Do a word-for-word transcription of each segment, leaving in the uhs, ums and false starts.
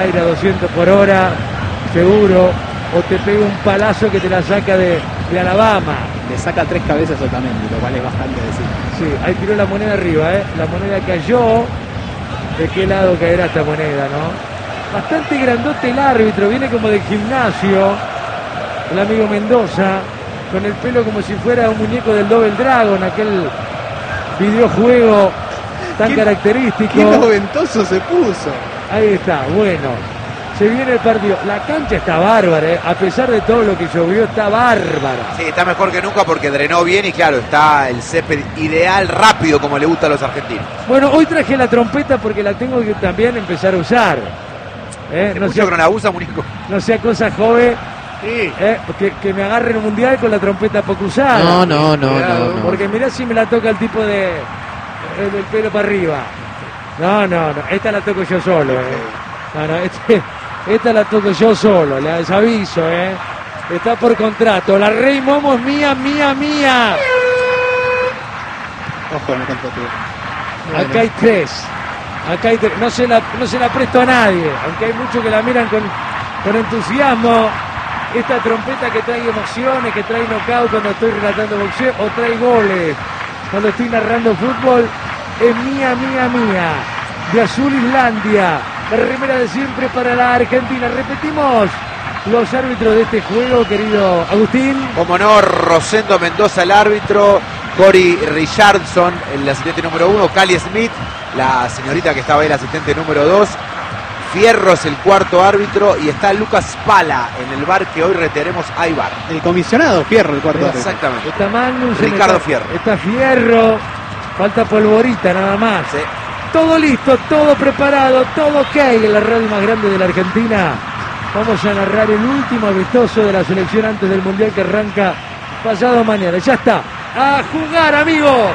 aire a doscientos por hora, seguro, o te pega un palazo que te la saca de, de Alabama. Le saca tres cabezas a Otamendi, lo cual es bastante decir. Sí, ahí tiró la moneda arriba, ¿eh? La moneda cayó. ¿De qué lado caerá esta moneda, no? Bastante grandote el árbitro, viene como del gimnasio, el amigo Mendoza, con el pelo como si fuera un muñeco del Double Dragon, aquel videojuego tan ¿Qué, característico. Qué noventoso se puso. Ahí está, bueno. Se viene el partido. La cancha está bárbara, ¿eh? A pesar de todo lo que llovió, está bárbara. Sí, está mejor que nunca porque drenó bien y claro, está el césped ideal, rápido, como le gusta a los argentinos. Bueno, hoy traje la trompeta porque la tengo que también empezar a usar. ¿Eh? No mucho sea, que no la usa, muñeco. No sea cosa joven. Sí. ¿Eh? Que, que me agarren un mundial con la trompeta poco usada. No, no, no, no, no. Porque mirá si me la toca el tipo de el del pelo para arriba. No, no, no. Esta la toco yo solo, ¿eh? No, no, este, esta la toco yo solo, les aviso, ¿eh? Está por contrato. La Rey Momo es mía, mía, mía. Ojo en el contrato. Acá hay tres. Acá hay tres. No se la, no se la presto a nadie. Aunque hay muchos que la miran con, con entusiasmo. Esta trompeta que trae emociones, que trae knockout cuando estoy relatando boxeo o trae goles cuando estoy narrando fútbol, es mía, mía, mía. De Azul Islandia. La remera de siempre para la Argentina. Repetimos los árbitros de este juego, querido Agustín. Como no, Rosendo Mendoza el árbitro, Cory Richardson el asistente número uno, Cali Smith, la señorita que estaba ahí, el asistente número dos, Fierro es el cuarto árbitro y está Lucas Pala en el bar que hoy reteremos. Hay bar. El comisionado Fierro, el cuarto árbitro. Exactamente. Está Magnus, Ricardo está, Fierro. Está Fierro. Falta Polvorita nada más. Sí. Todo listo, todo preparado, todo ok en la radio más grande de la Argentina. Vamos a narrar el último amistoso de la selección antes del Mundial que arranca pasado mañana. Ya está. ¡A jugar, amigos!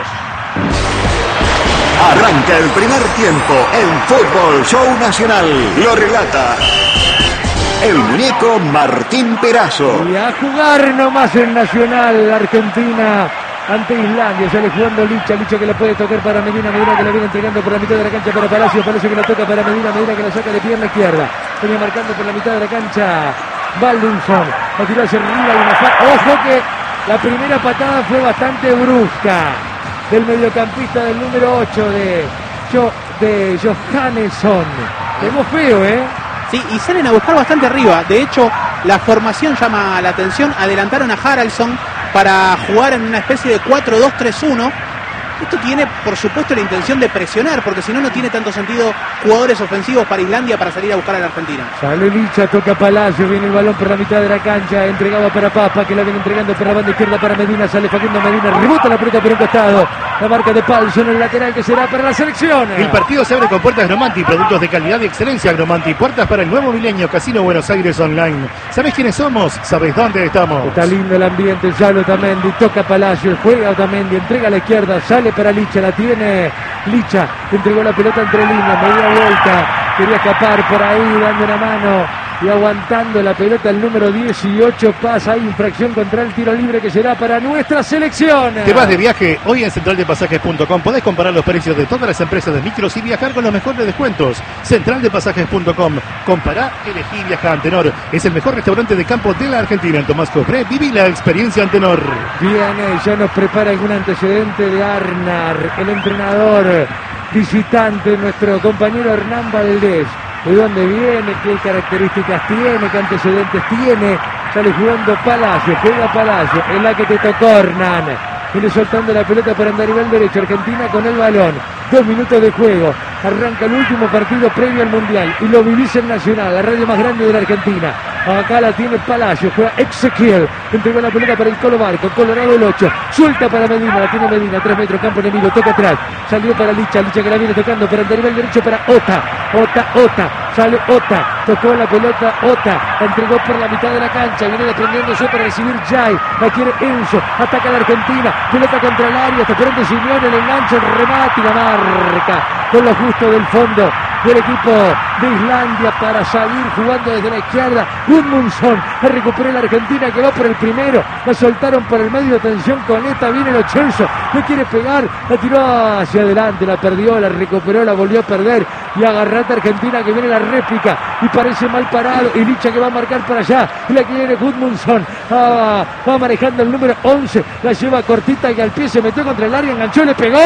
Arranca el primer tiempo en Fútbol Show Nacional. Lo relata el muñeco Martín Perazo. Y a jugar nomás en Nacional, Argentina ante Islandia. Sale jugando Licha, Licha que la puede tocar para Medina, Medina que la viene entregando por la mitad de la cancha para Palacio, Palacio que la toca para Medina, Medina que la saca de pierna izquierda. Venía marcando por la mitad de la cancha Baldwinson. Va a tirar hacia arriba y una fa... Ojo que la primera patada fue bastante brusca del mediocampista del número ocho de, jo, de Johannesson. Vemos feo, ¿eh? Sí, y salen a buscar bastante arriba. De hecho, la formación llama la atención. Adelantaron a Haraldsson para jugar en una especie de cuatro dos tres uno. Esto tiene, por supuesto, la intención de presionar, porque si no, no tiene tanto sentido jugadores ofensivos para Islandia para salir a buscar a la Argentina. Sale Licha, toca Palacio, viene el balón por la mitad de la cancha, entregado para Papa, que la viene entregando por la banda izquierda para Medina, sale Facundo Medina, rebota la pelota por un costado, la marca de Paulson, el lateral que será para la selección. El partido se abre con puertas Agromanti, productos de calidad y excelencia Agromanti, puertas para el nuevo milenio, Casino Buenos Aires Online. ¿Sabés quiénes somos? ¿Sabés dónde estamos? Está lindo el ambiente, sale Otamendi, toca Palacio, juega Otamendi, entrega a la izquierda, sale para Licha, la tiene Licha, entregó la pelota entre líneas, media vuelta, quería escapar por ahí, dando una mano y aguantando la pelota el número dieciocho, pasa, hay infracción contra el tiro libre que será para nuestra selección. ¿Te vas de viaje? Hoy en central de pasajes punto com podés comparar los precios de todas las empresas de micros y viajar con los mejores descuentos. central de pasajes punto com, compará, elegí, viaja. Antenor es el mejor restaurante de campo de la Argentina. En Tomás Cobré, viví la experiencia Antenor. Viene, ya nos prepara algún antecedente de Arnar, el entrenador visitante, nuestro compañero Hernán Valdés. ¿De dónde viene? ¿Qué características tiene? ¿Qué antecedentes tiene? Sale jugando Palacio, juega Palacio, es la que te tocó Hernán. Viene soltando la pelota para andar nivel derecho. Argentina con el balón. Dos minutos de juego. Arranca el último partido previo al Mundial. Y lo vivís en Nacional, la radio más grande de la Argentina. Acá la tiene Palacio. Juega Ezequiel. Entregó la pelota para el Colo Barco. Colorado el ocho. Suelta para Medina. La tiene Medina. Tres metros. Campo enemigo. Toca atrás. Salió para Licha. Licha que la viene tocando para andar nivel derecho para Ota. Ota, Ota. Sale Ota. Tocó la pelota Ota. La entregó por la mitad de la cancha. Viene desprendiéndose para recibir Jai. La quiere Enzo. Ataca a la Argentina. Pelota contra el área. Está esperando Simeone. El enganche. El remate y la marca. Con lo justo del fondo. del equipo de Islandia para salir jugando desde la izquierda. Gudmundsson, la recuperó la Argentina que va por el primero, la soltaron por el medio, atención con esta, viene Lo Celso, le quiere pegar, la tiró hacia adelante, la perdió, la recuperó, la volvió a perder y agarrate Argentina que viene la réplica y parece mal parado y Licha que va a marcar para allá y la quiere Gudmundsson, ah, va manejando el número once, la lleva cortita y al pie se metió contra el área, enganchó, le pegó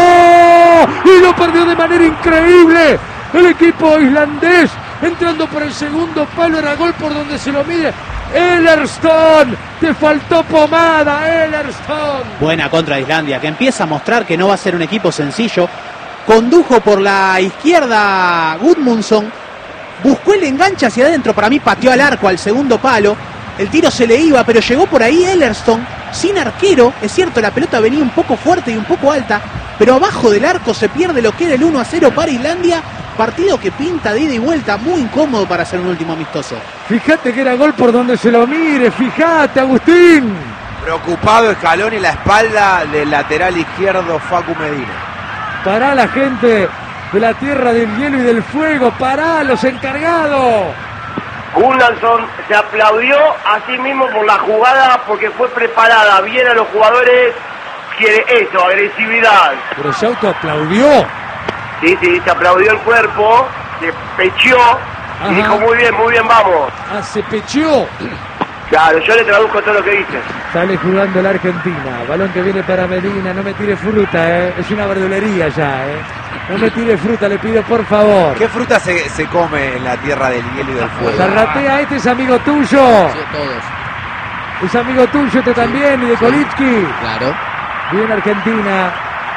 y lo perdió de manera increíble el equipo islandés, entrando por el segundo palo, era gol por donde se lo mide Ellerstone, te faltó pomada Ellerstone. Buena contra Islandia, que empieza a mostrar que no va a ser un equipo sencillo. Condujo por la izquierda Gudmundsson, buscó el enganche hacia adentro, para mí pateó al arco al segundo palo, el tiro se le iba, pero llegó por ahí Ellerstone, sin arquero, es cierto, la pelota venía un poco fuerte y un poco alta, pero abajo del arco se pierde lo que era el uno a cero para Islandia, partido que pinta de ida y vuelta, muy incómodo para hacer un último amistoso. Fíjate que era gol por donde se lo mire, fíjate Agustín. Preocupado Scaloni, la espalda del lateral izquierdo Facu Medina. Pará la gente de la tierra del hielo y del fuego, pará los encargados. Gunnarsson se aplaudió a sí mismo por la jugada porque fue preparada bien a los jugadores, quiere eso, agresividad. Pero se autoaplaudió. Sí, sí, se aplaudió el cuerpo, se pecheó y dijo muy bien, muy bien, vamos. Ah, se pecheó. Claro, yo le traduzco todo lo que dice. Sale jugando la Argentina, balón que viene para Medina, no me tire fruta, eh. Es una verdulería ya, eh. No me tire fruta, le pido por favor. ¿Qué fruta se, se come en la tierra del hielo y del fuego? Zarratea, este es amigo tuyo. Sí, todos. Es amigo tuyo este también, y de Kolitsky. Claro. Bien Argentina.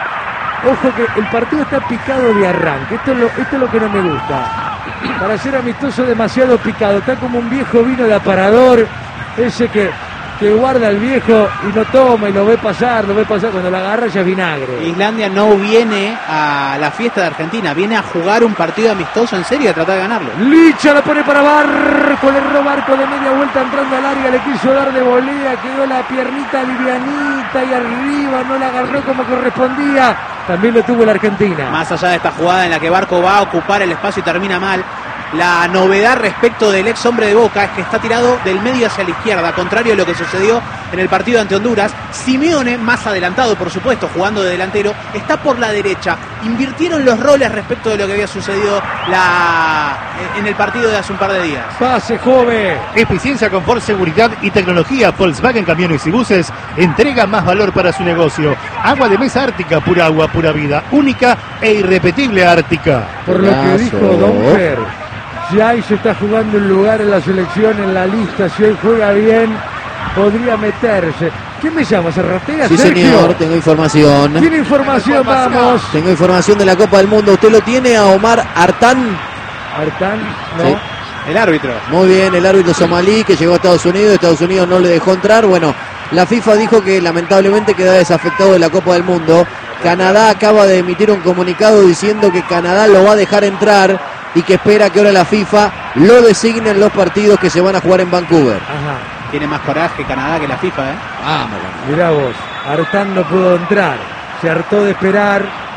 Ojo que el partido está picado de arranque. Esto es lo, esto es lo que no me gusta. Para ser amistoso demasiado picado. Está como un viejo vino de aparador. Ese que, que guarda el viejo y lo toma y lo ve pasar, lo ve pasar. Cuando la agarra ya es vinagre. Islandia no viene a la fiesta de Argentina, viene a jugar un partido amistoso en serio y a tratar de ganarlo. Licha la pone para Barco, le erró Barco de media vuelta entrando al área, le quiso dar de volea, quedó la piernita livianita y arriba, no la agarró como correspondía. También lo tuvo la Argentina. Más allá de esta jugada en la que Barco va a ocupar el espacio y termina mal, la novedad respecto del ex hombre de Boca es que está tirado del medio hacia la izquierda, contrario a lo que sucedió en el partido ante Honduras. Simeone, más adelantado por supuesto, jugando de delantero, está por la derecha. Invirtieron los roles respecto de lo que había sucedido la... en el partido de hace un par de días. Pase, joven. Eficiencia, confort, seguridad y tecnología. Volkswagen Camiones y Buses entrega más valor para su negocio. Agua de mesa Ártica, pura agua, pura vida. Única e irrepetible Ártica. Por lo que dijo Don Fer, si ahí se está jugando un lugar en la selección, en la lista, si hoy juega bien, podría meterse. ¿Quién me llama? ¿Zarratea? Sí, Sergio. señor, tengo información. ¿Tiene información? información. Vamos. Tengo información de la Copa del Mundo. ¿Usted lo tiene a Omar Artán? Artán, no. Sí. El árbitro. Muy bien, el árbitro somalí que llegó a Estados Unidos. Estados Unidos no le dejó entrar. Bueno, la FIFA dijo que lamentablemente queda desafectado de la Copa del Mundo. Canadá acaba de emitir un comunicado diciendo que Canadá lo va a dejar entrar y que espera que ahora la FIFA lo designe en los partidos que se van a jugar en Vancouver. Ajá. Tiene más coraje Canadá que la FIFA, ¿eh? Vamos. Mirá vos, Artán no pudo entrar. Se hartó de esperar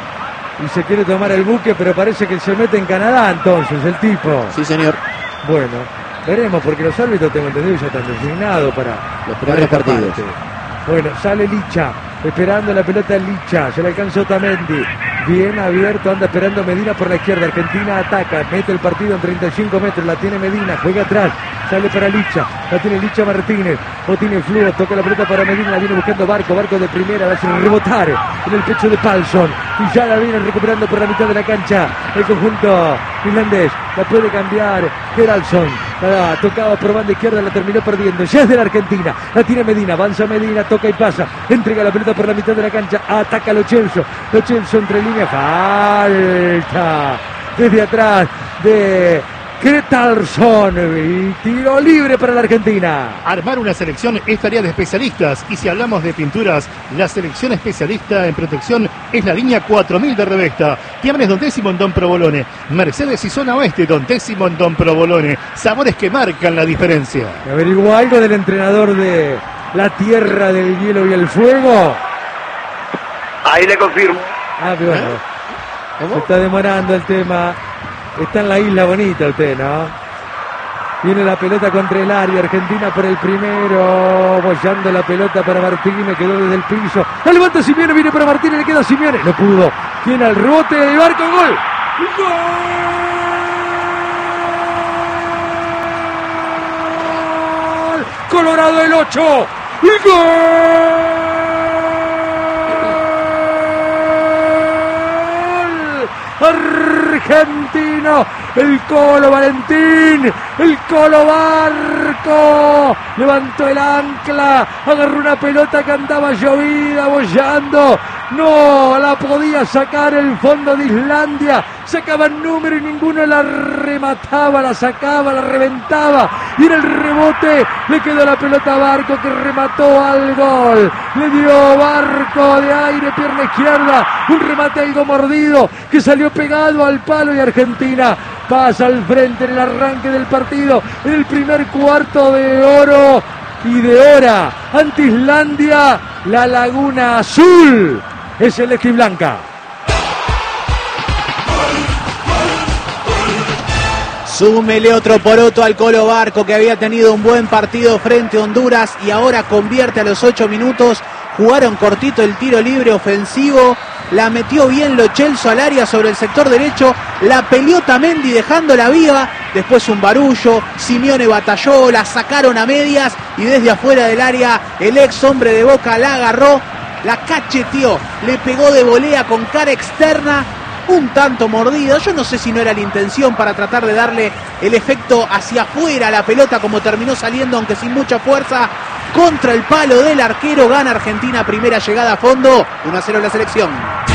y se quiere tomar el buque, pero parece que se mete en Canadá entonces, el tipo. Sí, señor. Bueno, veremos, porque los árbitros, tengo entendido, ya están designados para Los primeros para esta partidos. parte. Bueno, sale Licha, esperando la pelota Licha, se le alcanzó Otamendi, bien abierto, anda esperando Medina por la izquierda, Argentina ataca, mete el partido en treinta y cinco metros, la tiene Medina, juega atrás, sale para Licha, la tiene Licha Martínez, o tiene Fluo, toca la pelota para Medina, la viene buscando Barco, Barco de primera, va a hacer rebotar en el pecho de Palsson, y ya la viene recuperando por la mitad de la cancha, el conjunto finlandés, la puede cambiar Geraldsson, la tocaba por banda izquierda, la terminó perdiendo, ya es de la Argentina, la tiene Medina, avanza Medina, toca y pasa, entrega la pelota por la mitad de la cancha, ataca Lo Celso, Lo Celso entre línea, falta desde atrás de Ketalson y tiro libre para la Argentina. Armar una selección es tarea de especialistas, y si hablamos de pinturas, la selección especialista en protección es la línea cuatro mil de Revesta. Llamen Don Décimo en Don Provolone, Mercedes y Zona Oeste, Don Décimo en Don Provolone. Sabores que marcan la diferencia. ¿Averiguó algo del entrenador de la tierra del hielo y el fuego? Ahí le confirmo. Ah, bueno, se está demorando el tema. Está en la isla bonita usted, ¿no? Viene la pelota contra el área, Argentina por el primero, bollando la pelota para Martínez, quedó desde el piso. La levanta Simeone, viene para Martínez, le queda Simeone. No pudo. Tiene el rebote de Barco, gol. ¡Gol! Colorado el ocho. ¡Gol! Argentino, el Colo Valentín, el Colo Barco, levantó el ancla, agarró una pelota que andaba llovida, bollando, no la podía sacar el fondo de Islandia, sacaba el número y ninguno la remataba, la sacaba, la reventaba, y en el rebote le quedó la pelota a Barco, que remató al gol, le dio Barco de aire, pierna izquierda, un remate algo mordido, que salió pegado al palo, y Argentina pasa al frente en el arranque del partido, en el primer cuarto de oro y de hora ante Islandia. La Laguna Azul es celeste y blanca. Súmele otro poroto al Colo Barco, que había tenido un buen partido frente a Honduras y ahora convierte a los ocho minutos. Jugaron cortito el tiro libre ofensivo, la metió bien Lo Celso al área sobre el sector derecho, la peleó Tamendi dejándola viva, después un barullo, Simeone batalló, la sacaron a medias y desde afuera del área el ex hombre de Boca la agarró, la cacheteó, le pegó de volea con cara externa, un tanto mordido. Yo no sé si no era la intención para tratar de darle el efecto hacia afuera a la pelota, como terminó saliendo, aunque sin mucha fuerza, contra el palo del arquero. Gana Argentina, primera llegada a fondo, uno a cero la selección.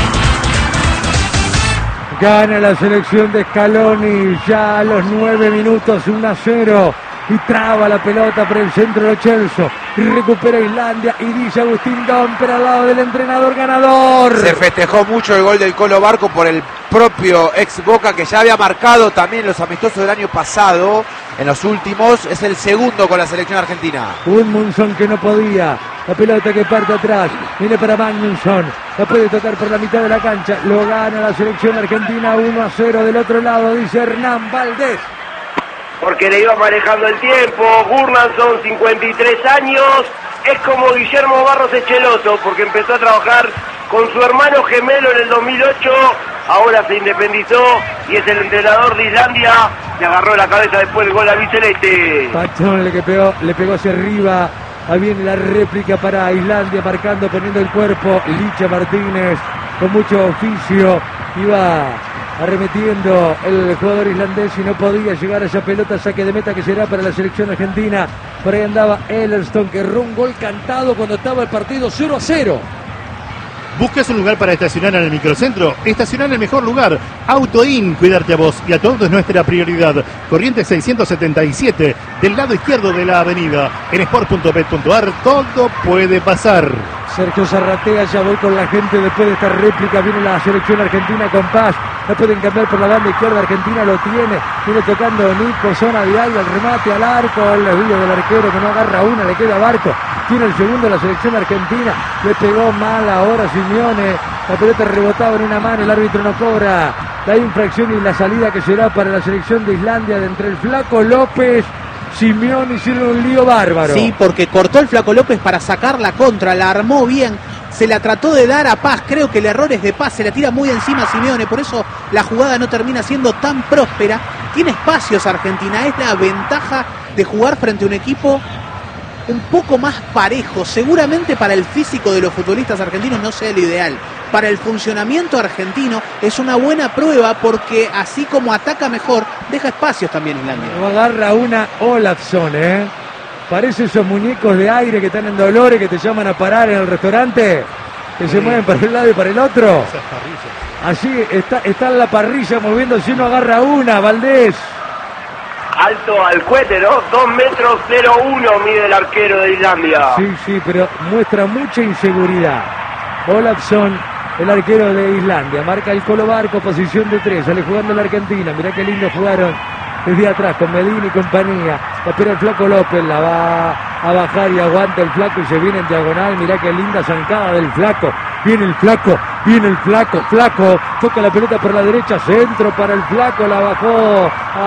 Gana la selección de Scaloni ya a los nueve minutos, uno a cero. Y traba la pelota por el centro de Lo Celso. Y recupera Islandia y dice Agustín Domper al lado del entrenador ganador. Se festejó mucho el gol del Colo Barco por el propio ex Boca, que ya había marcado también los amistosos del año pasado. En los últimos es el segundo con la selección argentina. Un Munson que no podía. La pelota que parte atrás. Viene para Magnusson. La puede tocar por la mitad de la cancha. Lo gana la selección argentina uno a cero. Del otro lado dice Hernán Valdés. Porque le iba manejando el tiempo. Gurnason, cincuenta y tres años, es como Guillermo Barros Echeloto, porque empezó a trabajar con su hermano gemelo en el dos mil ocho, ahora se independizó y es el entrenador de Islandia. Le agarró la cabeza después del gol a Biceleste. Pachón le, que pegó, le pegó hacia arriba. Ahí viene la réplica para Islandia, marcando, poniendo el cuerpo. Licha Martínez con mucho oficio. Iba arremetiendo el jugador islandés y no podía llegar a esa pelota, saque de meta que será para la selección argentina. Por ahí andaba Ellerston, que erró un gol cantado cuando estaba el partido cero a cero. ¿Buscas un lugar para estacionar en el microcentro? Estacionar en el mejor lugar. Autoin, cuidarte a vos y a todos es nuestra prioridad. Corrientes seiscientos setenta y siete, del lado izquierdo de la avenida. En sport punto bet punto ar todo puede pasar. Sergio Zarratea, ya voy con la gente después de esta réplica. Viene la selección argentina con Paz. La pueden cambiar por la banda izquierda. Argentina lo tiene. Viene tocando Nico, zona de área, el remate al arco. El desvío del arquero que no agarra una, le queda Barco. Tiene el segundo la selección argentina. Le pegó mal ahora Simeone. La pelota rebotaba en una mano. El árbitro no cobra la infracción y la salida que será para la selección de Islandia de entre el Flaco López. Simeone hicieron un lío bárbaro. Sí, porque cortó el Flaco López para sacar la contra, la armó bien, se la trató de dar a Paz. Creo que el error es de Paz, se la tira muy encima a Simeone, por eso la jugada no termina siendo tan próspera. Tiene espacios Argentina, es la ventaja de jugar frente a un equipo un poco más parejo. Seguramente para el físico de los futbolistas argentinos no sea lo ideal. Para el funcionamiento argentino es una buena prueba, porque así como ataca mejor, deja espacios también Islandia. No agarra una Olafsson, ¿eh? Parece esos muñecos de aire que están en Dolores, que te llaman a parar en el restaurante, que sí. Se mueven para un lado y para el otro. Así está, está en la parrilla moviéndose, uno agarra una, Valdés. Alto al cohete, ¿no? dos metros cero uno mide el arquero de Islandia. Sí, sí, pero muestra mucha inseguridad. Olafsson, el arquero de Islandia, marca el Colo Barco, posición de tres, sale jugando la Argentina. Mirá qué lindo jugaron desde atrás con Medina y compañía. La espera el Flaco López, la va a bajar y aguanta el Flaco y se viene en diagonal. Mirá qué linda zancada del Flaco. viene el flaco, viene el flaco, flaco, toca la pelota por la derecha, centro para el flaco, la bajó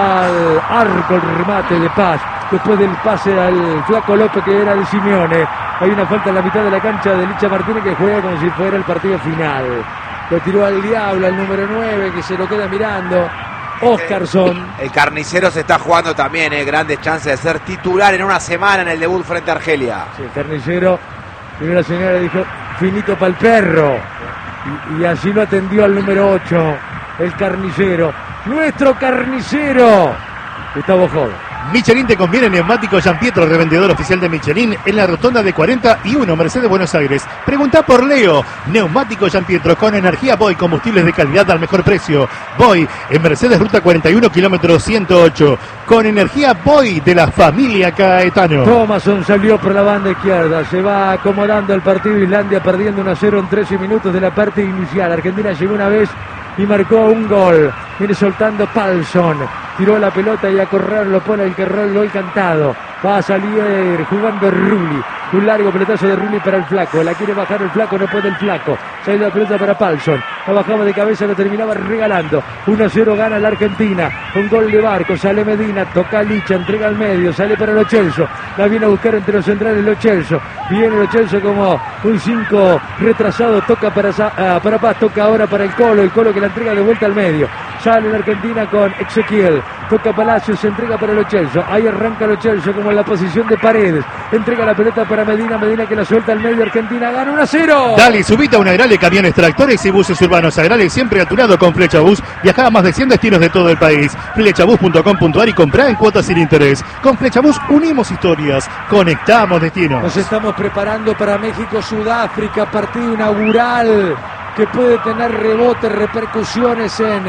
al arco, el remate de Paz, después del pase al flaco López que era de Simeone. Hay una falta en la mitad de la cancha de Licha Martínez que juega como si fuera el partido final. Lo tiró al diablo, al número nueve, que se lo queda mirando. Oscarson. El carnicero se está jugando también, eh, grandes chances de ser titular en una semana en el debut frente a Argelia. Sí, el carnicero, primero la señora dijo, finito para el perro. Y, y así lo atendió al número ocho, el carnicero. Nuestro carnicero, Gustavo Joda. Michelin te conviene neumático Gian Pietro, revendedor oficial de Michelin en la rotonda de cuarenta y uno, Mercedes, Buenos Aires. Pregunta por Leo. Neumático Gian Pietro con energía Boy, combustibles de calidad al mejor precio. Boy en Mercedes, ruta cuarenta y uno, kilómetro ciento ocho. Con energía Boy de la familia Caetano. Thomason salió por la banda izquierda. Se va acomodando el partido. Islandia perdiendo uno a cero en trece minutos de la parte inicial. Argentina llegó una vez y marcó un gol. Viene soltando Palsson. Tiró la pelota y a correr lo pone el Kerrol, gol cantado. Va a salir jugando Rulli. Un largo pelotazo de Rulli para el flaco. La quiere bajar el flaco, no puede el flaco. Sale la pelota para Palsson. La bajaba de cabeza, lo terminaba regalando. uno a cero gana la Argentina. Un gol de Barco. Sale Medina, toca Licha, entrega al medio. Sale para Lo Celso. La viene a buscar entre los centrales Lo Celso. Viene Lo Celso como un cinco retrasado. Toca para, uh, para Paz. Toca ahora para el Colo. El Colo que la entrega de vuelta al medio. Sale la Argentina con Ezequiel. Toca Palacios, se entrega para Lo Celso. Ahí arranca Lo Celso como en la posición de Paredes. Entrega la pelota para Medina. Medina que la suelta al medio. Argentina gana uno a cero. Dale, subite a una Agrale, camiones, tractores y buses urbanos. Agrale siempre a tu lado con Flechabús. Viaja a más de cien destinos de todo el país. Flechabús punto com punto ar y comprá en cuotas sin interés. Con Flechabús unimos historias. Conectamos destinos. Nos estamos preparando para México-Sudáfrica. Partido inaugural que puede tener rebotes, repercusiones en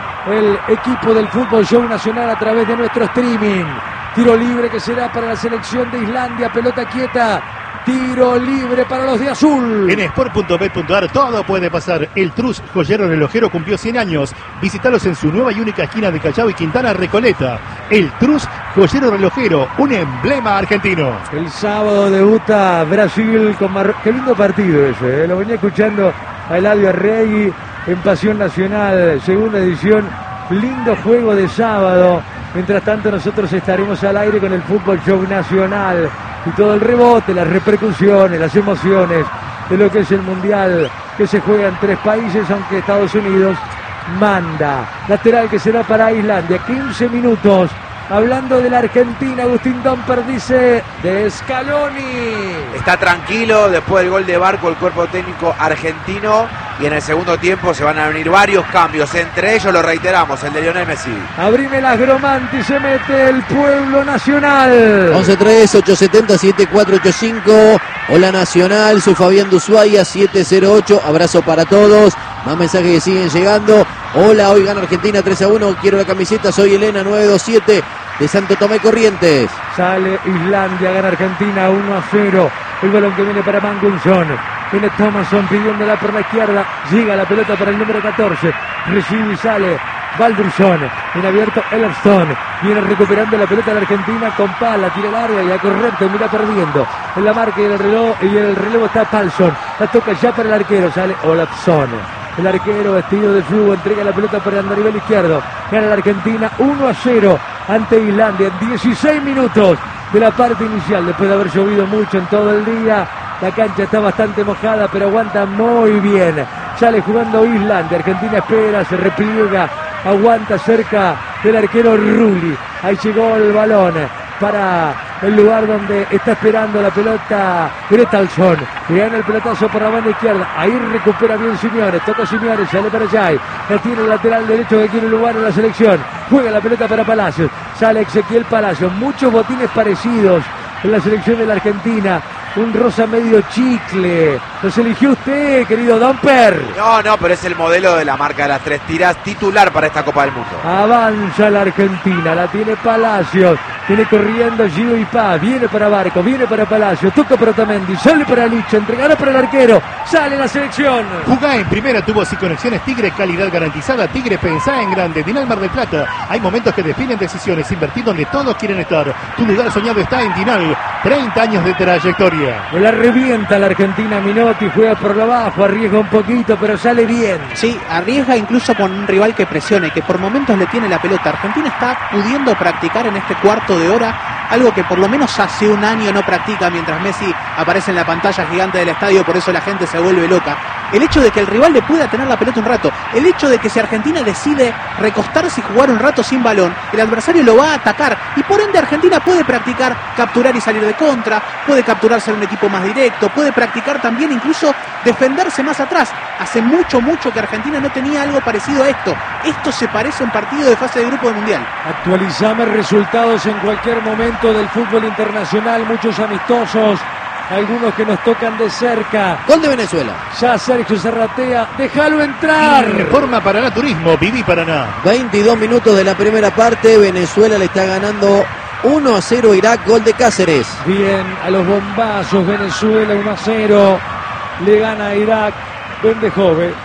el equipo del Fútbol Show Nacional a través de nuestro streaming. Tiro libre que será para la selección de Islandia, pelota quieta. Tiro libre para los de azul. En sport punto bet punto ar todo puede pasar. El Trus Joyero Relojero cumplió cien años. Visítalos en su nueva y única esquina de Callao y Quintana, Recoleta. El Trus Joyero Relojero, un emblema argentino. El sábado debuta Brasil con Marruecos. Qué lindo partido ese, ¿eh? Lo venía escuchando a Eladio Arregui en Pasión Nacional, segunda edición. Lindo juego de sábado. Mientras tanto nosotros estaremos al aire con el Fútbol Show Nacional y todo el rebote, las repercusiones, las emociones de lo que es el Mundial que se juega en tres países, aunque Estados Unidos manda. Lateral que será para Islandia, quince minutos. Hablando de la Argentina, Agustín Domper dice de Scaloni. Está tranquilo después del gol de Barco el cuerpo técnico argentino y en el segundo tiempo se van a venir varios cambios, entre ellos lo reiteramos, el de Lionel Messi. Abrime las Gromanti, se mete el pueblo nacional. once tres, ocho siete cero, siete cuatro ocho cinco. Hola Nacional, soy Fabián de Ushuaia, siete cero ocho. Abrazo para todos. Más mensajes que siguen llegando. Hola, hoy gana Argentina tres a uno. Quiero la camiseta, soy Elena nueve dos siete de Santo Tomé Corrientes. Sale Islandia, gana Argentina uno a cero. El balón que viene para Mangunson. Viene Thomason pidiéndola por la izquierda. Llega la pelota para el número catorce. Recibe y sale Baldursson. Viene abierto Ellerson. Viene recuperando la pelota de la Argentina con Pala. Tira larga y a correr. Termina perdiendo. En la marca y el reloj. Y en el relevo está Palsson. La toca ya para el arquero. Sale Olafsson. El arquero vestido de flujo entrega la pelota para el nivel izquierdo. Gana la Argentina uno a cero ante Islandia en dieciséis minutos de la parte inicial. Después de haber llovido mucho en todo el día, la cancha está bastante mojada, pero aguanta muy bien. Sale jugando Islandia. Argentina espera, se repliega, aguanta cerca del arquero Rulli. Ahí llegó el balón para el lugar donde está esperando la pelota Gretalsson. Y gana el pelotazo por la banda izquierda. Ahí recupera bien Simeone. Toca Simeone, sale para Jai. La tiene el lateral derecho que quiere lugar en la selección. Juega la pelota para Palacios. Sale Ezequiel Palacios. Muchos botines parecidos en la selección de la Argentina. Un rosa medio chicle. Los eligió usted, querido Domper. No, no, pero es el modelo de la marca de las tres tiras titular para esta Copa del Mundo. Avanza la Argentina, la tiene Palacios. Viene corriendo Gio y Paz. Viene para Barco, viene para Palacios. Toca para Otamendi, sale para Licha. Entregará para el arquero. Sale la selección. Jugá en Primera Tubos y Conexiones Tigre, calidad garantizada. Tigre, pensá en grande. Dinal Mar del Plata. Hay momentos que definen decisiones. Invertir donde todos quieren estar. Tu lugar soñado está en Dinal. treinta años de trayectoria. No la revienta la Argentina Minotti, juega por lo bajo, arriesga un poquito, pero sale bien. Sí, arriesga incluso con un rival que presione, que por momentos le tiene la pelota. Argentina está pudiendo practicar en este cuarto de hora algo que por lo menos hace un año no practica, mientras Messi aparece en la pantalla gigante del estadio, por eso la gente se vuelve loca. El hecho de que el rival le pueda tener la pelota un rato, el hecho de que si Argentina decide recostarse y jugar un rato sin balón, el adversario lo va a atacar y por ende Argentina puede practicar capturar y salir de contra, puede capturar ser un equipo más directo, puede practicar también incluso defenderse más atrás. Hace mucho, mucho que Argentina no tenía algo parecido a esto. Esto se parece a un partido de fase de grupo del Mundial. Actualizame resultados en cualquier momento del fútbol internacional, muchos amistosos, algunos que nos tocan de cerca. Gol de Venezuela. Ya Sergio Zarratea, déjalo entrar. Reforma Paraná Turismo, Viví Paraná. veintidós minutos de la primera parte. Venezuela le está ganando uno a cero a Irak. Gol de Cáceres. Bien, a los bombazos, Venezuela uno a cero. Le gana a Irak. Vende joven.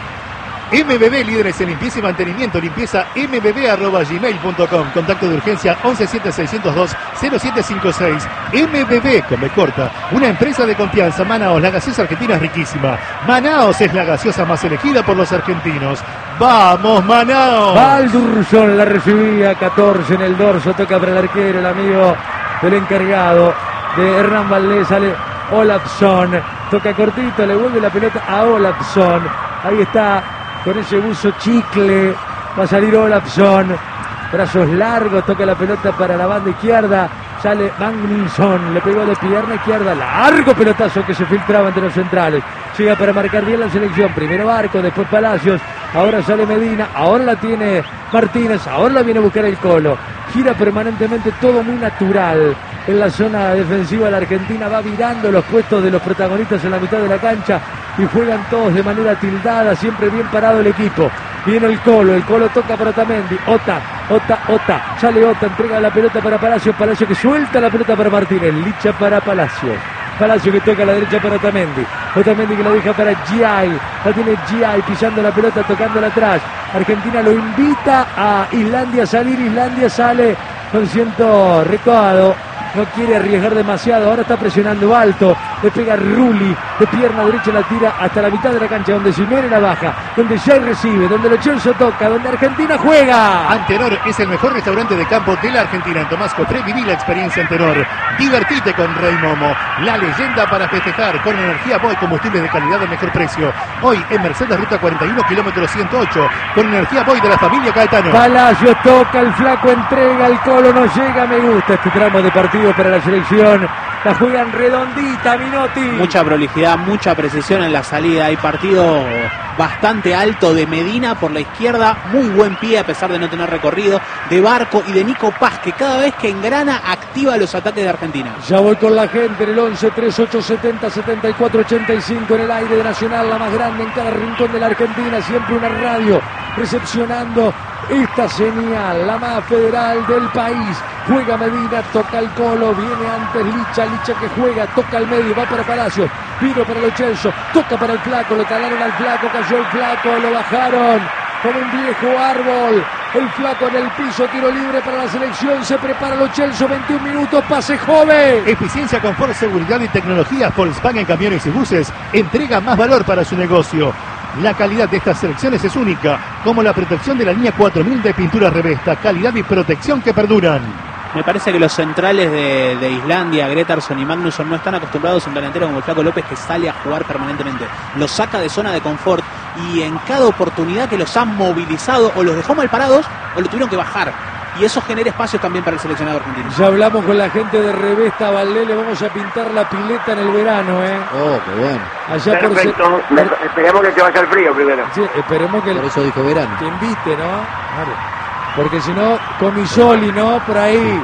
M B B, líderes en limpieza y mantenimiento, limpieza m b b arroba gmail punto com, contacto de urgencia once siete seiscientos dos cero siete cinco seis. M B B, con B corta, una empresa de confianza. Manaos, la gaseosa argentina es riquísima. Manaos es la gaseosa más elegida por los argentinos. ¡Vamos, Manaos! Baldurson la recibía, catorce en el dorso, toca para el arquero, el amigo del encargado de Hernán Valdés, sale Olafsson, toca cortito, le vuelve la pelota a Olafsson, ahí está, con ese buzo chicle, va a salir Olafsson, brazos largos, toca la pelota para la banda izquierda, sale Magnusson, le pegó de pierna izquierda, largo pelotazo que se filtraba entre los centrales, llega para marcar bien la selección, primero Barco, después Palacios, ahora sale Medina, ahora la tiene Martínez, ahora la viene a buscar el Colo, gira permanentemente, todo muy natural en la zona defensiva. La Argentina va virando los puestos de los protagonistas en la mitad de la cancha y juegan todos de manera tildada, siempre bien parado el equipo. Viene el Colo, el Colo toca para Otamendi, Ota, Ota, Ota, sale Ota, entrega la pelota para Palacio, Palacio que suelta la pelota para Martínez, Licha para Palacio. Palacio que toca a la derecha para Otamendi, Otamendi que la deja para Giai, la tiene Giai pisando la pelota, tocándola atrás. Argentina lo invita a Islandia a salir, Islandia sale con ciento recado, no quiere arriesgar demasiado, ahora está presionando alto, le pega Rulli, de pierna derecha la tira hasta la mitad de la cancha, donde Simeone la baja, donde Jay recibe, donde Lo Celso toca, donde Argentina juega. Antenor es el mejor restaurante de campo de la Argentina. En Tomás Cotré viví la experiencia Antenor. Divertite con Rey Momo, la leyenda para festejar, con energía Boy, combustible de calidad de mejor precio. Hoy en Mercedes Ruta cuarenta y uno, kilómetro ciento ocho, con energía Boy de la familia Caetano. Palacios toca, el flaco entrega, el Colo no llega, me gusta este tramo de partido para la selección, la juegan redondita, Minotti. Mucha prolijidad, mucha precisión en la salida, hay partido bastante alto de Medina por la izquierda, muy buen pie a pesar de no tener recorrido, de Barco y de Nico Paz, que cada vez que engrana activa los ataques de Argentina. Ya voy con la gente en el once treinta y ocho setenta setenta y cuatro ochenta y cinco en el aire de Nacional, la más grande en cada rincón de la Argentina, siempre una radio recepcionando esta señal, la más federal del país. Juega Medina, toca el Colo, viene antes Licha, Licha que juega, toca al medio, va para Palacios, vino para Lo Celso, toca para el flaco, lo calaron al flaco, cayó el flaco, lo bajaron con un viejo árbol, el flaco en el piso, tiro libre para la selección, se prepara Lo Celso, veintiún minutos, pase joven. Eficiencia, confort, seguridad y tecnología. Volkswagen Camiones y Buses entrega más valor para su negocio. La calidad de estas selecciones es única, como la protección de la línea cuatro mil de pintura Revesta, calidad y protección que perduran. Me parece que los centrales de, de Islandia, Gretarsson y Magnusson, no están acostumbrados a un delantero como el Flaco López, que sale a jugar permanentemente. Los saca de zona de confort y en cada oportunidad que los han movilizado o los dejó mal parados o lo tuvieron que bajar. Y eso genera espacios también para el seleccionado argentino. Ya hablamos con la gente de Revesta Valdés, le vamos a pintar la pileta en el verano, ¿eh? Oh, qué bueno. Allá Perfecto, por, por... esperemos que te vaya el frío primero. Sí, esperemos que por eso dijo verano. Te invite, ¿no? Claro. Porque si no, Comisoli, ¿no? Por ahí.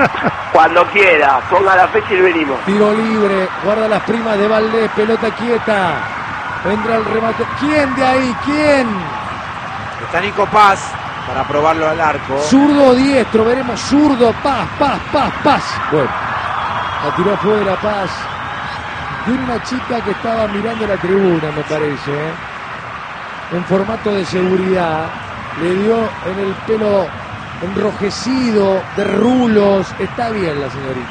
Cuando quiera, ponga la fecha y venimos. Tiro libre, guarda las primas de Valdés, pelota quieta. Entra el remate. ¿Quién de ahí? ¿Quién? Está Nico Paz para probarlo al arco. Zurdo o diestro, veremos zurdo, Paz, Paz, Paz, Paz. Bueno, la tiró afuera Paz. De una chica que estaba mirando la tribuna, me parece, ¿eh? En formato de seguridad. Le dio en el pelo enrojecido, de rulos. Está bien la señorita.